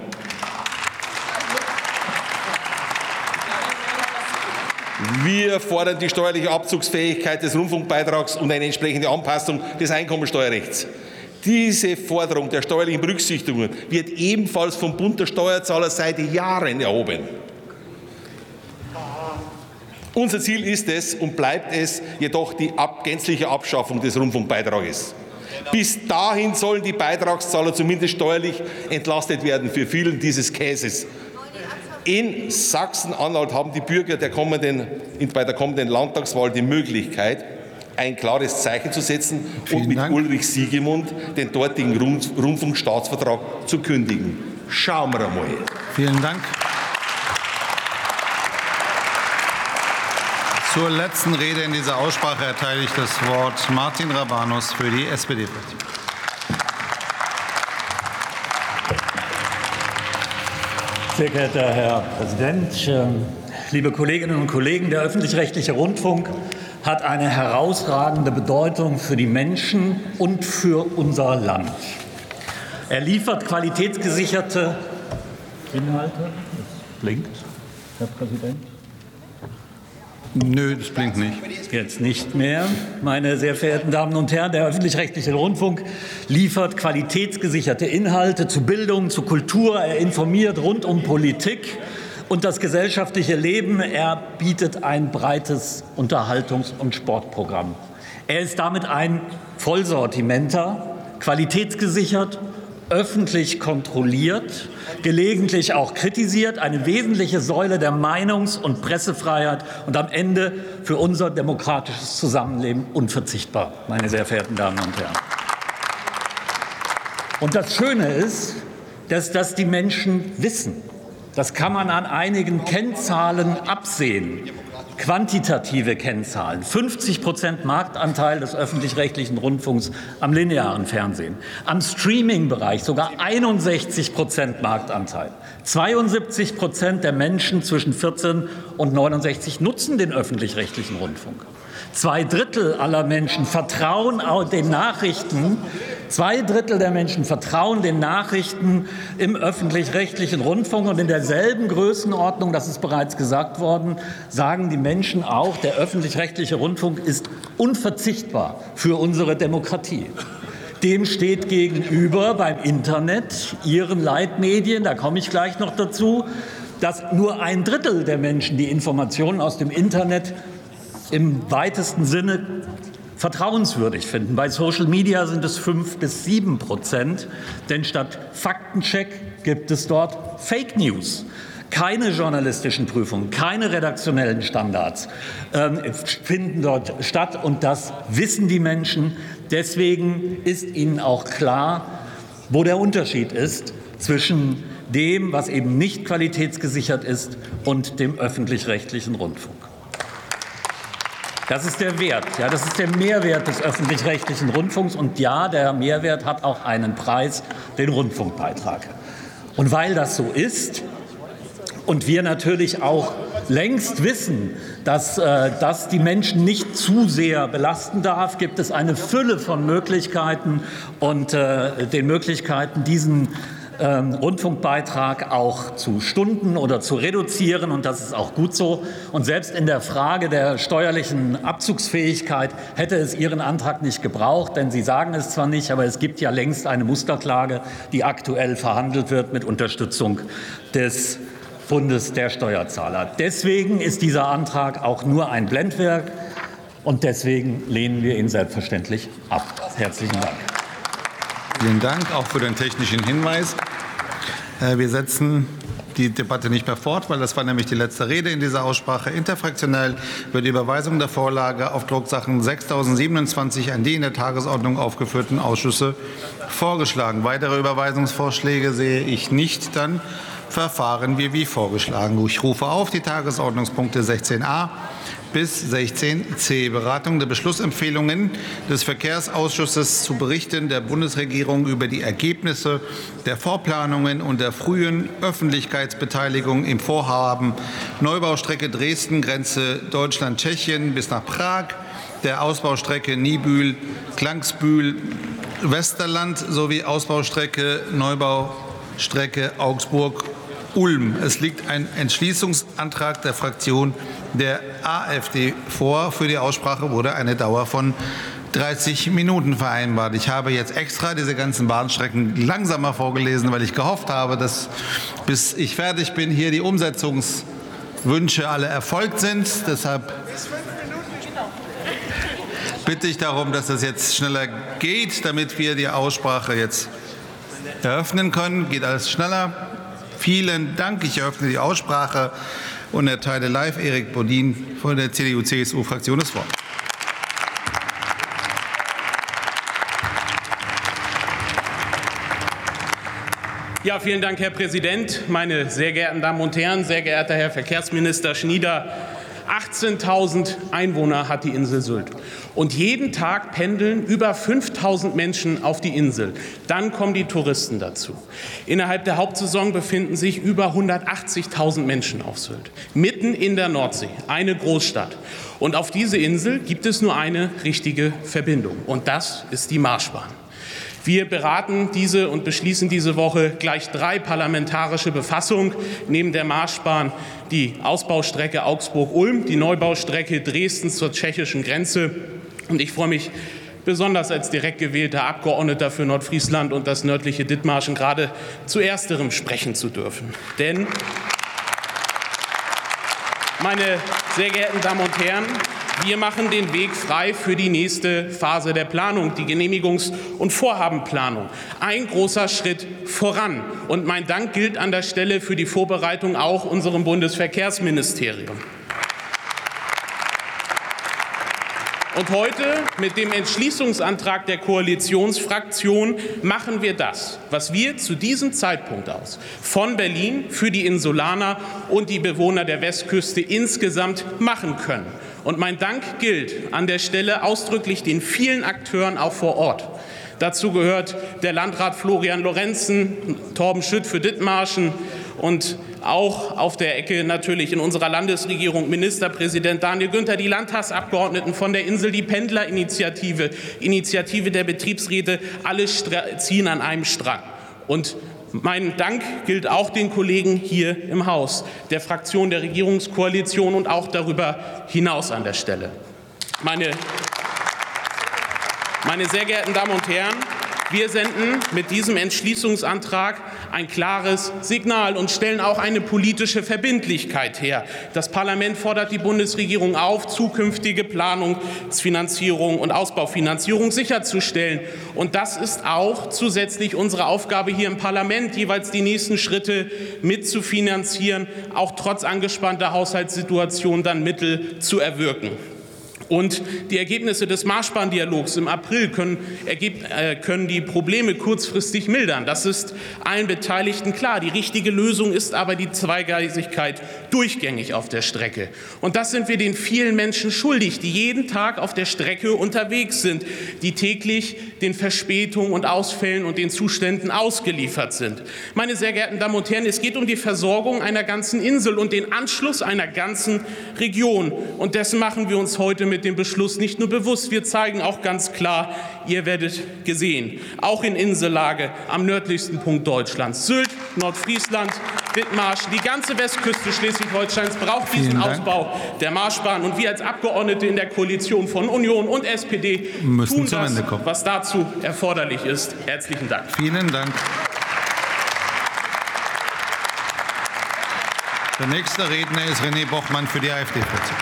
Wir fordern die steuerliche Abzugsfähigkeit des Rundfunkbeitrags und eine entsprechende Anpassung des Einkommensteuerrechts. Diese Forderung der steuerlichen Berücksichtigung wird ebenfalls vom Bund der Steuerzahler seit Jahren erhoben. Unser Ziel ist es und bleibt es jedoch die gänzliche Abschaffung des Rundfunkbeitrages. Bis dahin sollen die Beitragszahler zumindest steuerlich entlastet werden für vielen dieses Käses. In Sachsen-Anhalt haben die Bürger der kommenden, bei der kommenden Landtagswahl die Möglichkeit, ein klares Zeichen zu setzen Vielen und mit Dank. Ulrich Siegemund den dortigen Rundfunkstaatsvertrag zu kündigen. Schauen wir einmal. Vielen Dank. Zur letzten Rede in dieser Aussprache erteile ich das Wort Martin Rabanus für die S P D-Fraktion. Sehr geehrter Herr Präsident, liebe Kolleginnen und Kollegen! Der öffentlich-rechtliche Rundfunk hat eine herausragende Bedeutung für die Menschen und für unser Land. Er liefert qualitätsgesicherte Inhalte. Das blinkt, Herr Präsident. Nö, das blinkt nicht. Jetzt nicht mehr. Meine sehr verehrten Damen und Herren, der öffentlich-rechtliche Rundfunk liefert qualitätsgesicherte Inhalte zu Bildung, zu Kultur. Er informiert rund um Politik und das gesellschaftliche Leben. Er bietet ein breites Unterhaltungs- und Sportprogramm. Er ist damit ein Vollsortimenter, qualitätsgesichert, öffentlich kontrolliert, gelegentlich auch kritisiert, eine wesentliche Säule der Meinungs- und Pressefreiheit und am Ende für unser demokratisches Zusammenleben unverzichtbar, meine sehr verehrten Damen und Herren. Und das Schöne ist, dass das die Menschen wissen. Das kann man an einigen Kennzahlen absehen. quantitative Kennzahlen. fünfzig Prozent Marktanteil des öffentlich-rechtlichen Rundfunks am linearen Fernsehen. Am Streaming-Bereich sogar einundsechzig Prozent Marktanteil. zweiundsiebzig Prozent der Menschen zwischen vierzehn und neunundsechzig nutzen den öffentlich-rechtlichen Rundfunk. Zwei Drittel aller Menschen vertrauen den Nachrichten, zwei Drittel der Menschen vertrauen den Nachrichten im öffentlich-rechtlichen Rundfunk. Und in derselben Größenordnung, das ist bereits gesagt worden, sagen die Menschen auch, der öffentlich-rechtliche Rundfunk ist unverzichtbar für unsere Demokratie. Dem steht gegenüber beim Internet, Ihren Leitmedien, da komme ich gleich noch dazu, dass nur ein Drittel der Menschen die Informationen aus dem Internet im weitesten Sinne vertrauenswürdig finden. Bei Social Media sind es fünf bis sieben Prozent, denn statt Faktencheck gibt es dort Fake News. Keine journalistischen Prüfungen, keine redaktionellen Standards ähm, finden dort statt, und das wissen die Menschen. Deswegen ist ihnen auch klar, wo der Unterschied ist zwischen dem, was eben nicht qualitätsgesichert ist, und dem öffentlich-rechtlichen Rundfunk. Das ist der Wert, ja, das ist der Mehrwert des öffentlich-rechtlichen Rundfunks. Und ja, der Mehrwert hat auch einen Preis, den Rundfunkbeitrag. Und weil das so ist und wir natürlich auch längst wissen, dass äh, das die Menschen nicht zu sehr belasten darf, gibt es eine Fülle von Möglichkeiten und äh, den Möglichkeiten, diesen Ähm, Rundfunkbeitrag auch zu stunden oder zu reduzieren, und das ist auch gut so. Und selbst in der Frage der steuerlichen Abzugsfähigkeit hätte es Ihren Antrag nicht gebraucht, denn Sie sagen es zwar nicht, aber es gibt ja längst eine Musterklage, die aktuell verhandelt wird mit Unterstützung des Bundes der Steuerzahler. Deswegen ist dieser Antrag auch nur ein Blendwerk, und deswegen lehnen wir ihn selbstverständlich ab. Herzlichen Dank. Vielen Dank auch für den technischen Hinweis. Wir setzen die Debatte nicht mehr fort, weil das war nämlich die letzte Rede in dieser Aussprache. Interfraktionell wird die Überweisung der Vorlage auf Drucksachen sechstausendsiebenundzwanzig an die in der Tagesordnung aufgeführten Ausschüsse vorgeschlagen. Weitere Überweisungsvorschläge sehe ich nicht. Dann verfahren wir wie vorgeschlagen. Ich rufe auf die Tagesordnungspunkte sechzehn a bis sechzehn c. Beratung der Beschlussempfehlungen des Verkehrsausschusses zu Berichten der Bundesregierung über die Ergebnisse der Vorplanungen und der frühen Öffentlichkeitsbeteiligung im Vorhaben Neubaustrecke Dresden-Grenze Deutschland-Tschechien bis nach Prag, der Ausbaustrecke Niebüll-Klangsbühl-Westerland sowie Ausbaustrecke Neubaustrecke Augsburg-Ulm. Es liegt ein Entschließungsantrag der Fraktion der AfD vor. Für die Aussprache wurde eine Dauer von dreißig Minuten vereinbart. Ich habe jetzt extra diese ganzen Bahnstrecken langsamer vorgelesen, weil ich gehofft habe, dass, bis ich fertig bin, hier die Umsetzungswünsche alle erfolgt sind. Deshalb bitte ich darum, dass es jetzt schneller geht, damit wir die Aussprache jetzt eröffnen können. Geht alles schneller. Vielen Dank. Ich eröffne die Aussprache und erteile live Erik Bodin von der C D U C S U-Fraktion das Wort. Ja, vielen Dank, Herr Präsident, meine sehr geehrten Damen und Herren, sehr geehrter Herr Verkehrsminister Schnieder. achtzehntausend Einwohner hat die Insel Sylt. Und jeden Tag pendeln über fünftausend Menschen auf die Insel. Dann kommen die Touristen dazu. Innerhalb der Hauptsaison befinden sich über hundertachtzigtausend Menschen auf Sylt. Mitten in der Nordsee, eine Großstadt. Und auf diese Insel gibt es nur eine richtige Verbindung. Und das ist die Marschbahn. Wir beraten diese und beschließen diese Woche gleich drei parlamentarische Befassungen. Neben der Marschbahn die Ausbaustrecke Augsburg-Ulm, die Neubaustrecke Dresden zur tschechischen Grenze. Und ich freue mich besonders als direkt gewählter Abgeordneter für Nordfriesland und das nördliche Dithmarschen gerade zu ersterem sprechen zu dürfen. Denn, meine sehr geehrten Damen und Herren, wir machen den Weg frei für die nächste Phase der Planung, die Genehmigungs- und Vorhabenplanung. Ein großer Schritt voran. Und mein Dank gilt an der Stelle für die Vorbereitung auch unserem Bundesverkehrsministerium. Und heute mit dem Entschließungsantrag der Koalitionsfraktion machen wir das, was wir zu diesem Zeitpunkt aus von Berlin für die Insulaner und die Bewohner der Westküste insgesamt machen können. Und mein Dank gilt an der Stelle ausdrücklich den vielen Akteuren auch vor Ort. Dazu gehört der Landrat Florian Lorenzen, Torben Schütt für Dithmarschen und auch auf der Ecke natürlich in unserer Landesregierung Ministerpräsident Daniel Günther, die Landtagsabgeordneten von der Insel, die Pendlerinitiative, Initiative der Betriebsräte, alle ziehen an einem Strang. Und mein Dank gilt auch den Kollegen hier im Haus, der Fraktion der Regierungskoalition und auch darüber hinaus an der Stelle. Meine Meine sehr geehrten Damen und Herren, wir senden mit diesem Entschließungsantrag ein klares Signal und stellen auch eine politische Verbindlichkeit her. Das Parlament fordert die Bundesregierung auf, zukünftige Planungsfinanzierung und Ausbaufinanzierung sicherzustellen. Und das ist auch zusätzlich unsere Aufgabe hier im Parlament, jeweils die nächsten Schritte mitzufinanzieren, auch trotz angespannter Haushaltssituation dann Mittel zu erwirken. Und die Ergebnisse des Marschbahndialogs im April können, äh, können die Probleme kurzfristig mildern. Das ist allen Beteiligten klar. Die richtige Lösung ist aber die Zweigleisigkeit durchgängig auf der Strecke. Und das sind wir den vielen Menschen schuldig, die jeden Tag auf der Strecke unterwegs sind, die täglich den Verspätungen und Ausfällen und den Zuständen ausgeliefert sind. Meine sehr geehrten Damen und Herren, es geht um die Versorgung einer ganzen Insel und den Anschluss einer ganzen Region. Und dessen machen wir uns heute mit mit dem Beschluss nicht nur bewusst, wir zeigen auch ganz klar, ihr werdet gesehen, auch in Insellage am nördlichsten Punkt Deutschlands. Sylt, Nordfriesland, Dithmarschen, die ganze Westküste Schleswig-Holsteins braucht diesen Ausbau der Marschbahn. Und wir als Abgeordnete in der Koalition von Union und S P D tun das, was dazu erforderlich ist. Herzlichen Dank. Vielen Dank. Der nächste Redner ist René Bochmann für die AfD-Fraktion.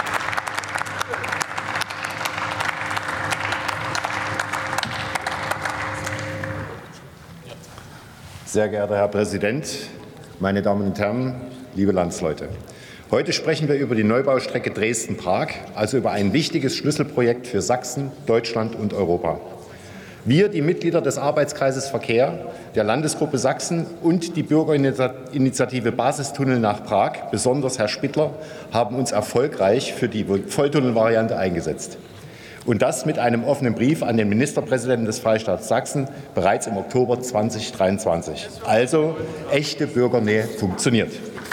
Sehr geehrter Herr Präsident, meine Damen und Herren, liebe Landsleute! Heute sprechen wir über die Neubaustrecke Dresden-Prag, also über ein wichtiges Schlüsselprojekt für Sachsen, Deutschland und Europa. Wir, die Mitglieder des Arbeitskreises Verkehr, der Landesgruppe Sachsen und die Bürgerinitiative Basistunnel nach Prag, besonders Herr Spittler, haben uns erfolgreich für die Volltunnelvariante eingesetzt. Und das mit einem offenen Brief an den Ministerpräsidenten des Freistaats Sachsen bereits im Oktober zweitausenddreiundzwanzig. Also echte Bürgernähe funktioniert.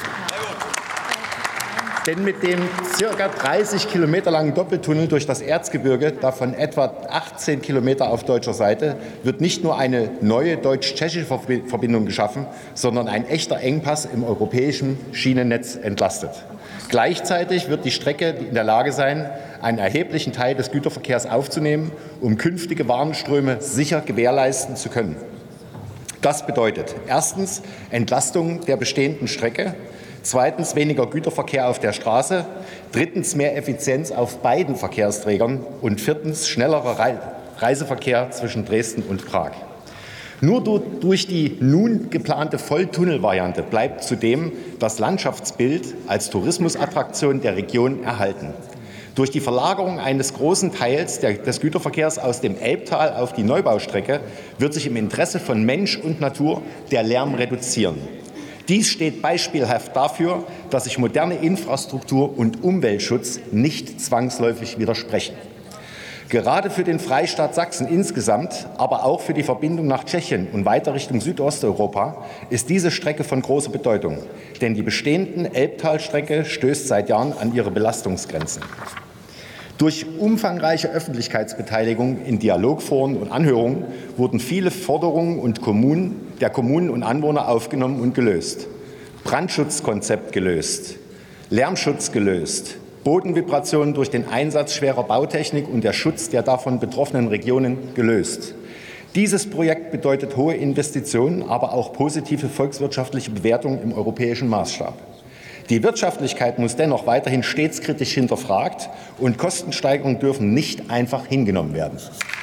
Denn mit dem ca. dreißig Kilometer langen Doppeltunnel durch das Erzgebirge, davon etwa achtzehn Kilometer auf deutscher Seite, wird nicht nur eine neue deutsch-tschechische Verbindung geschaffen, sondern ein echter Engpass im europäischen Schienennetz entlastet. Gleichzeitig wird die Strecke in der Lage sein, einen erheblichen Teil des Güterverkehrs aufzunehmen, um künftige Warenströme sicher gewährleisten zu können. Das bedeutet erstens Entlastung der bestehenden Strecke, zweitens weniger Güterverkehr auf der Straße, drittens mehr Effizienz auf beiden Verkehrsträgern und viertens schnellerer Reiseverkehr zwischen Dresden und Prag. Nur durch die nun geplante Volltunnelvariante bleibt zudem das Landschaftsbild als Tourismusattraktion der Region erhalten. Durch die Verlagerung eines großen Teils des Güterverkehrs aus dem Elbtal auf die Neubaustrecke wird sich im Interesse von Mensch und Natur der Lärm reduzieren. Dies steht beispielhaft dafür, dass sich moderne Infrastruktur und Umweltschutz nicht zwangsläufig widersprechen. Gerade für den Freistaat Sachsen insgesamt, aber auch für die Verbindung nach Tschechien und weiter Richtung Südosteuropa ist diese Strecke von großer Bedeutung. Denn die bestehende Elbtalstrecke stößt seit Jahren an ihre Belastungsgrenzen. Durch umfangreiche Öffentlichkeitsbeteiligung in Dialogforen und Anhörungen wurden viele Forderungen und Kommunen, der Kommunen und Anwohner aufgenommen und gelöst. Brandschutzkonzept gelöst, Lärmschutz gelöst, Bodenvibrationen durch den Einsatz schwerer Bautechnik und der Schutz der davon betroffenen Regionen gelöst. Dieses Projekt bedeutet hohe Investitionen, aber auch positive volkswirtschaftliche Bewertungen im europäischen Maßstab. Die Wirtschaftlichkeit muss dennoch weiterhin stets kritisch hinterfragt und Kostensteigerungen dürfen nicht einfach hingenommen werden.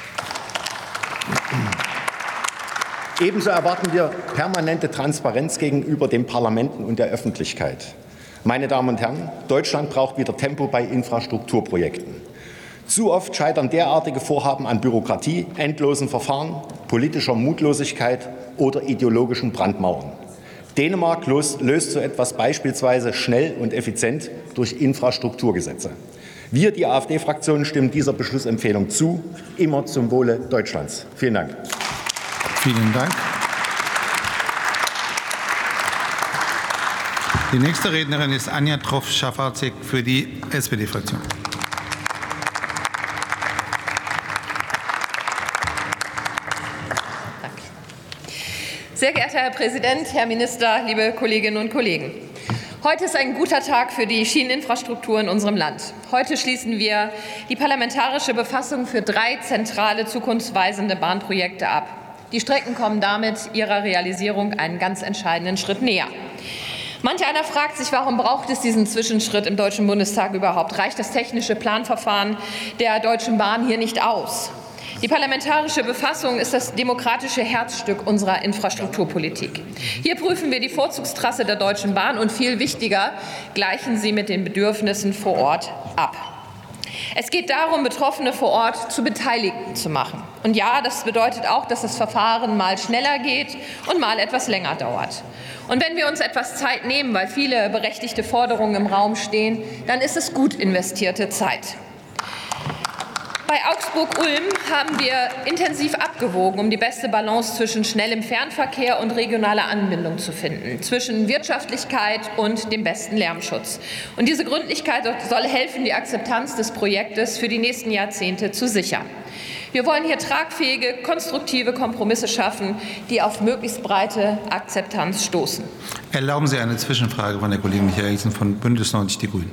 Ebenso erwarten wir permanente Transparenz gegenüber den Parlamenten und der Öffentlichkeit. Meine Damen und Herren, Deutschland braucht wieder Tempo bei Infrastrukturprojekten. Zu oft scheitern derartige Vorhaben an Bürokratie, endlosen Verfahren, politischer Mutlosigkeit oder ideologischen Brandmauern. Dänemark löst so etwas beispielsweise schnell und effizient durch Infrastrukturgesetze. Wir, die AfD-Fraktion, stimmen dieser Beschlussempfehlung zu, immer zum Wohle Deutschlands. Vielen Dank. Vielen Dank. Die nächste Rednerin ist Anja Troff-Schafarzig für die S P D-Fraktion. Sehr geehrter Herr Präsident, Herr Minister, liebe Kolleginnen und Kollegen! Heute ist ein guter Tag für die Schieneninfrastruktur in unserem Land. Heute schließen wir die parlamentarische Befassung für drei zentrale zukunftsweisende Bahnprojekte ab. Die Strecken kommen damit ihrer Realisierung einen ganz entscheidenden Schritt näher. Manch einer fragt sich, warum braucht es diesen Zwischenschritt im Deutschen Bundestag überhaupt? Reicht das technische Planverfahren der Deutschen Bahn hier nicht aus? Die parlamentarische Befassung ist das demokratische Herzstück unserer Infrastrukturpolitik. Hier prüfen wir die Vorzugstrasse der Deutschen Bahn und viel wichtiger, gleichen sie mit den Bedürfnissen vor Ort ab. Es geht darum, Betroffene vor Ort zu Beteiligten zu machen. Und ja, das bedeutet auch, dass das Verfahren mal schneller geht und mal etwas länger dauert. Und wenn wir uns etwas Zeit nehmen, weil viele berechtigte Forderungen im Raum stehen, dann ist es gut investierte Zeit. Bei Augsburg-Ulm haben wir intensiv abgewogen, um die beste Balance zwischen schnellem Fernverkehr und regionaler Anbindung zu finden, zwischen Wirtschaftlichkeit und dem besten Lärmschutz. Und diese Gründlichkeit soll helfen, die Akzeptanz des Projektes für die nächsten Jahrzehnte zu sichern. Wir wollen hier tragfähige, konstruktive Kompromisse schaffen, die auf möglichst breite Akzeptanz stoßen. Erlauben Sie eine Zwischenfrage von der Kollegin Michaelsen von Bündnis neunzig Die Grünen.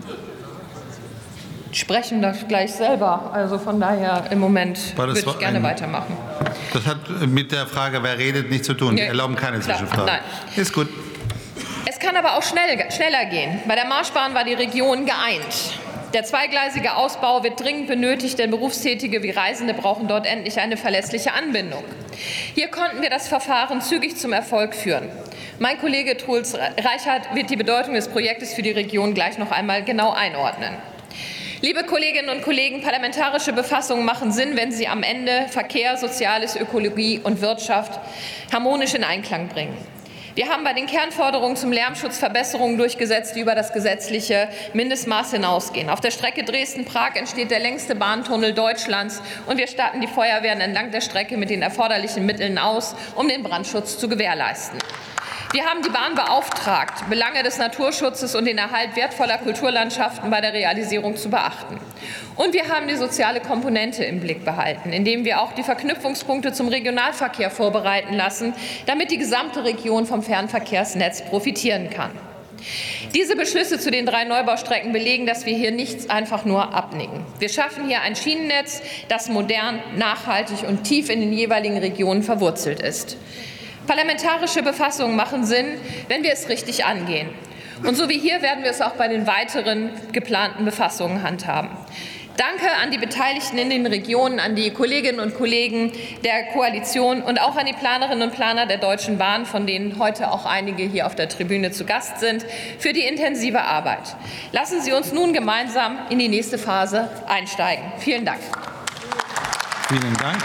Sprechen das gleich selber. Also von daher im Moment würde ich gerne ein, weitermachen. Das hat mit der Frage, wer redet, nichts zu tun. Wir erlauben keine klar, Zwischenfrage. Nein. Ist gut. Es kann aber auch schnell, schneller gehen. Bei der Marschbahn war die Region geeint. Der zweigleisige Ausbau wird dringend benötigt, denn Berufstätige wie Reisende brauchen dort endlich eine verlässliche Anbindung. Hier konnten wir das Verfahren zügig zum Erfolg führen. Mein Kollege Truls Reichert wird die Bedeutung des Projektes für die Region gleich noch einmal genau einordnen. Liebe Kolleginnen und Kollegen, parlamentarische Befassungen machen Sinn, wenn sie am Ende Verkehr, Soziales, Ökologie und Wirtschaft harmonisch in Einklang bringen. Wir haben bei den Kernforderungen zum Lärmschutz Verbesserungen durchgesetzt, die über das gesetzliche Mindestmaß hinausgehen. Auf der Strecke Dresden-Prag entsteht der längste Bahntunnel Deutschlands, und wir statten die Feuerwehren entlang der Strecke mit den erforderlichen Mitteln aus, um den Brandschutz zu gewährleisten. Wir haben die Bahn beauftragt, Belange des Naturschutzes und den Erhalt wertvoller Kulturlandschaften bei der Realisierung zu beachten. Und wir haben die soziale Komponente im Blick behalten, indem wir auch die Verknüpfungspunkte zum Regionalverkehr vorbereiten lassen, damit die gesamte Region vom Fernverkehrsnetz profitieren kann. Diese Beschlüsse zu den drei Neubaustrecken belegen, dass wir hier nichts einfach nur abnicken. Wir schaffen hier ein Schienennetz, das modern, nachhaltig und tief in den jeweiligen Regionen verwurzelt ist. Parlamentarische Befassungen machen Sinn, wenn wir es richtig angehen. Und so wie hier werden wir es auch bei den weiteren geplanten Befassungen handhaben. Danke an die Beteiligten in den Regionen, an die Kolleginnen und Kollegen der Koalition und auch an die Planerinnen und Planer der Deutschen Bahn, von denen heute auch einige hier auf der Tribüne zu Gast sind, für die intensive Arbeit. Lassen Sie uns nun gemeinsam in die nächste Phase einsteigen. Vielen Dank. Vielen Dank.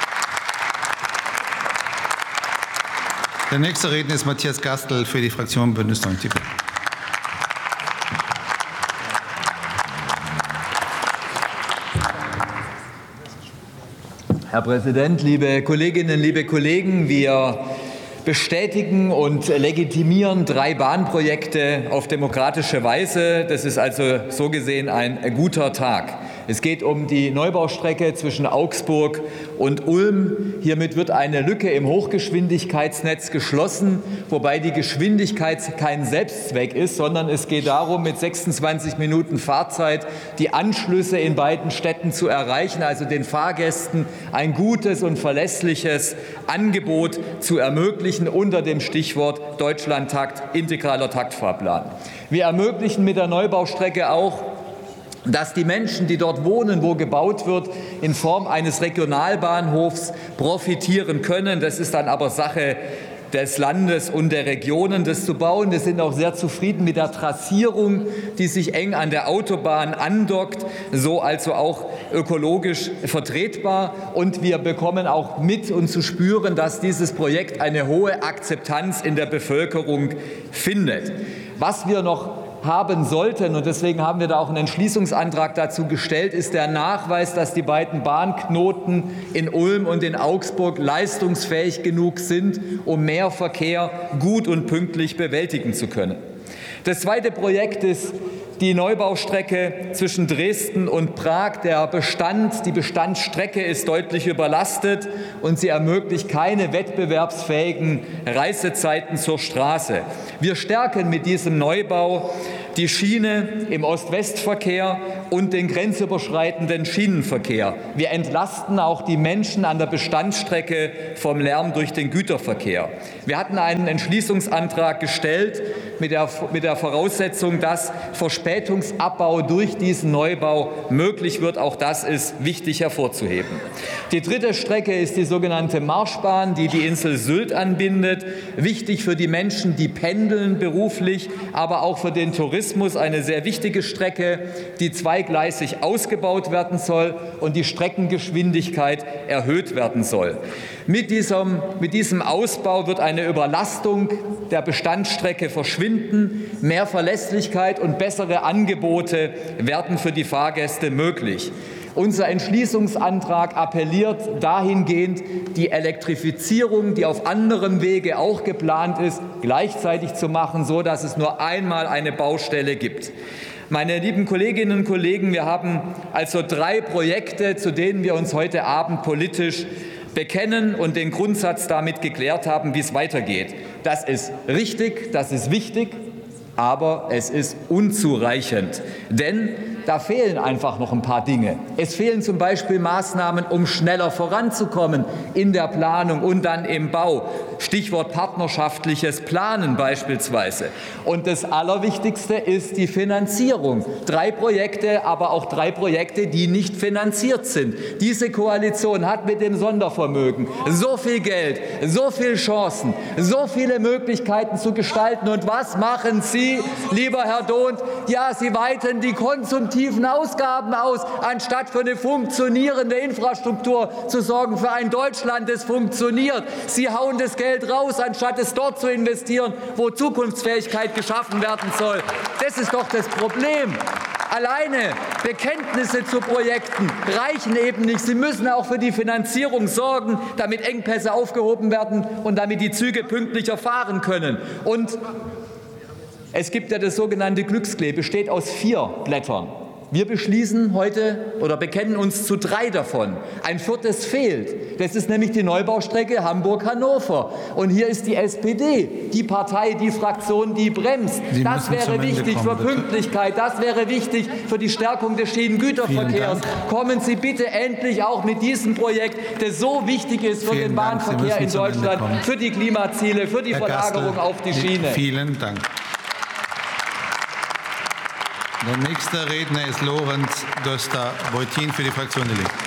Der nächste Redner ist Matthias Gastel für die Fraktion Bündnis neunzig. Herr Präsident, liebe Kolleginnen, liebe Kollegen! Wir bestätigen und legitimieren drei Bahnprojekte auf demokratische Weise. Das ist also so gesehen ein guter Tag. Es geht um die Neubaustrecke zwischen Augsburg und Ulm. Hiermit wird eine Lücke im Hochgeschwindigkeitsnetz geschlossen, wobei die Geschwindigkeit kein Selbstzweck ist, sondern es geht darum, mit sechsundzwanzig Minuten Fahrzeit die Anschlüsse in beiden Städten zu erreichen, also den Fahrgästen ein gutes und verlässliches Angebot zu ermöglichen unter dem Stichwort Deutschlandtakt, integraler Taktfahrplan. Wir ermöglichen mit der Neubaustrecke auch, dass die Menschen, die dort wohnen, wo gebaut wird, in Form eines Regionalbahnhofs profitieren können. Das ist dann aber Sache des Landes und der Regionen, das zu bauen. Wir sind auch sehr zufrieden mit der Trassierung, die sich eng an der Autobahn andockt, so also auch ökologisch vertretbar. Und wir bekommen auch mit und zu spüren, dass dieses Projekt eine hohe Akzeptanz in der Bevölkerung findet. Was wir noch haben sollten, und deswegen haben wir da auch einen Entschließungsantrag dazu gestellt, ist der Nachweis, dass die beiden Bahnknoten in Ulm und in Augsburg leistungsfähig genug sind, um mehr Verkehr gut und pünktlich bewältigen zu können. Das zweite Projekt ist die Neubaustrecke zwischen Dresden und Prag. Der Bestand, die Bestandsstrecke ist deutlich überlastet und sie ermöglicht keine wettbewerbsfähigen Reisezeiten zur Straße. Wir stärken mit diesem Neubau die Schiene im Ost-West-Verkehr und den grenzüberschreitenden Schienenverkehr. Wir entlasten auch die Menschen an der Bestandsstrecke vom Lärm durch den Güterverkehr. Wir hatten einen Entschließungsantrag gestellt mit der, mit der Voraussetzung, dass Verspätungsabbau durch diesen Neubau möglich wird. Auch das ist wichtig hervorzuheben. Die dritte Strecke ist die sogenannte Marschbahn, die die Insel Sylt anbindet. Wichtig für die Menschen, die pendeln beruflich, aber auch für den Tourismus eine sehr wichtige Strecke, die zweigleisig ausgebaut werden soll und die Streckengeschwindigkeit erhöht werden soll. Mit diesem, mit diesem Ausbau wird eine Überlastung der Bestandsstrecke verschwinden. Mehr Verlässlichkeit und bessere Angebote werden für die Fahrgäste möglich. Unser Entschließungsantrag appelliert dahingehend, die Elektrifizierung, die auf anderem Wege auch geplant ist, gleichzeitig zu machen, so dass es nur einmal eine Baustelle gibt. Meine lieben Kolleginnen und Kollegen, wir haben also drei Projekte, zu denen wir uns heute Abend politisch bekennen und den Grundsatz damit geklärt haben, wie es weitergeht. Das ist richtig, das ist wichtig, aber es ist unzureichend. Denn da fehlen einfach noch ein paar Dinge. Es fehlen zum Beispiel Maßnahmen, um schneller voranzukommen in der Planung und dann im Bau. Stichwort partnerschaftliches Planen beispielsweise. Und das Allerwichtigste ist die Finanzierung. Drei Projekte, aber auch drei Projekte, die nicht finanziert sind. Diese Koalition hat mit dem Sondervermögen so viel Geld, so viele Chancen, so viele Möglichkeiten zu gestalten. Und was machen Sie, lieber Herr Dhont? Ja, Sie weiten die konsumtiven Ausgaben aus, anstatt für eine funktionierende Infrastruktur zu sorgen, für ein Deutschland, das funktioniert. Sie hauen das Geld raus, anstatt es dort zu investieren, wo Zukunftsfähigkeit geschaffen werden soll. Das ist doch das Problem. Alleine Bekenntnisse zu Projekten reichen eben nicht. Sie müssen auch für die Finanzierung sorgen, damit Engpässe aufgehoben werden und damit die Züge pünktlicher fahren können. Und es gibt ja das sogenannte Glücksklee, besteht aus vier Blättern. Wir beschließen heute oder bekennen uns zu drei davon. Ein viertes fehlt. Das ist nämlich die Neubaustrecke Hamburg-Hannover. Und hier ist die S P D, die Partei, die Fraktion, die bremst. Sie das wäre wichtig kommen, für Pünktlichkeit. Das wäre wichtig für die Stärkung des Schienengüterverkehrs. Kommen Sie bitte endlich auch mit diesem Projekt, das so wichtig ist für vielen den Bahnverkehr in Deutschland, für die Klimaziele, für die Herr Verlagerung Gastel, auf die Schiene. Vielen Dank. Der nächste Redner ist Lorenz Göster-Beutin für die Fraktion der Linken.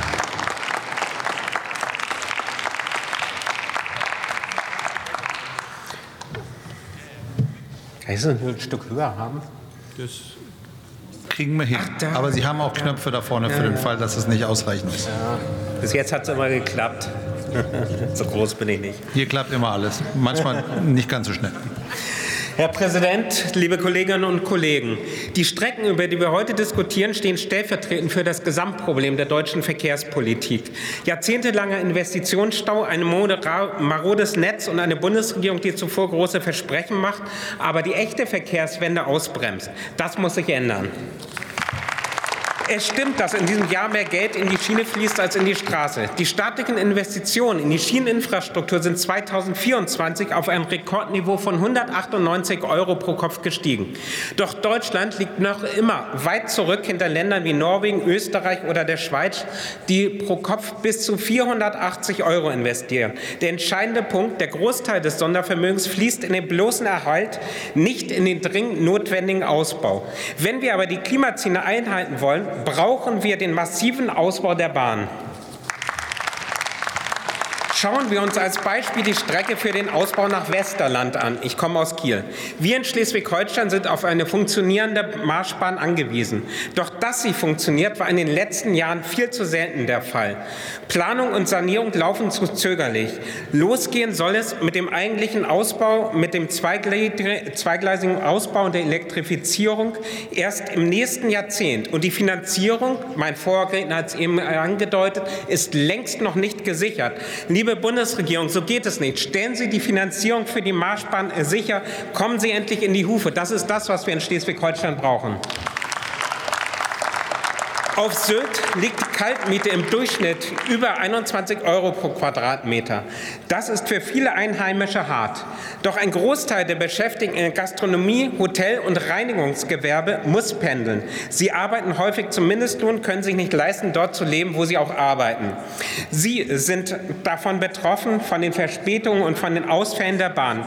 Kann ich so ein Stück höher haben? Das kriegen wir hin. Ach, aber Sie haben auch Knöpfe da vorne für den Fall, dass es nicht ausreichend ist. Ja. Bis jetzt hat es immer geklappt. So groß bin ich nicht. Hier klappt immer alles. Manchmal nicht ganz so schnell. Herr Präsident, liebe Kolleginnen und Kollegen! Die Strecken, über die wir heute diskutieren, stehen stellvertretend für das Gesamtproblem der deutschen Verkehrspolitik. Jahrzehntelanger Investitionsstau, ein marodes Netz und eine Bundesregierung, die zuvor große Versprechen macht, aber die echte Verkehrswende ausbremst. Das muss sich ändern. Es stimmt, dass in diesem Jahr mehr Geld in die Schiene fließt als in die Straße. Die staatlichen Investitionen in die Schieneninfrastruktur sind zweitausendvierundzwanzig auf ein Rekordniveau von hundertachtundneunzig Euro pro Kopf gestiegen. Doch Deutschland liegt noch immer weit zurück hinter Ländern wie Norwegen, Österreich oder der Schweiz, die pro Kopf bis zu vierhundertachtzig Euro investieren. Der entscheidende Punkt, der Großteil des Sondervermögens fließt in den bloßen Erhalt, nicht in den dringend notwendigen Ausbau. Wenn wir aber die Klimaziele einhalten wollen, brauchen wir den massiven Ausbau der Bahn. Schauen wir uns als Beispiel die Strecke für den Ausbau nach Westerland an. Ich komme aus Kiel. Wir in Schleswig-Holstein sind auf eine funktionierende Marschbahn angewiesen. Doch dass sie funktioniert, war in den letzten Jahren viel zu selten der Fall. Planung und Sanierung laufen zu zögerlich. Losgehen soll es mit dem eigentlichen Ausbau, mit dem zweigleisigen Ausbau und der Elektrifizierung erst im nächsten Jahrzehnt. Und die Finanzierung, mein Vorredner hat es eben angedeutet, ist längst noch nicht gesichert. Liebe Bundesregierung, so geht es nicht. Stellen Sie die Finanzierung für die Marschbahn sicher. Kommen Sie endlich in die Hufe. Das ist das, was wir in Schleswig-Holstein brauchen. Auf Sylt liegt die Kaltmiete im Durchschnitt über einundzwanzig Euro pro Quadratmeter. Das ist für viele Einheimische hart. Doch ein Großteil der Beschäftigten in Gastronomie, Hotel- und Reinigungsgewerbe muss pendeln. Sie arbeiten häufig zum Mindestlohn, können sich nicht leisten, dort zu leben, wo sie auch arbeiten. Sie sind davon betroffen, von den Verspätungen und von den Ausfällen der Bahn.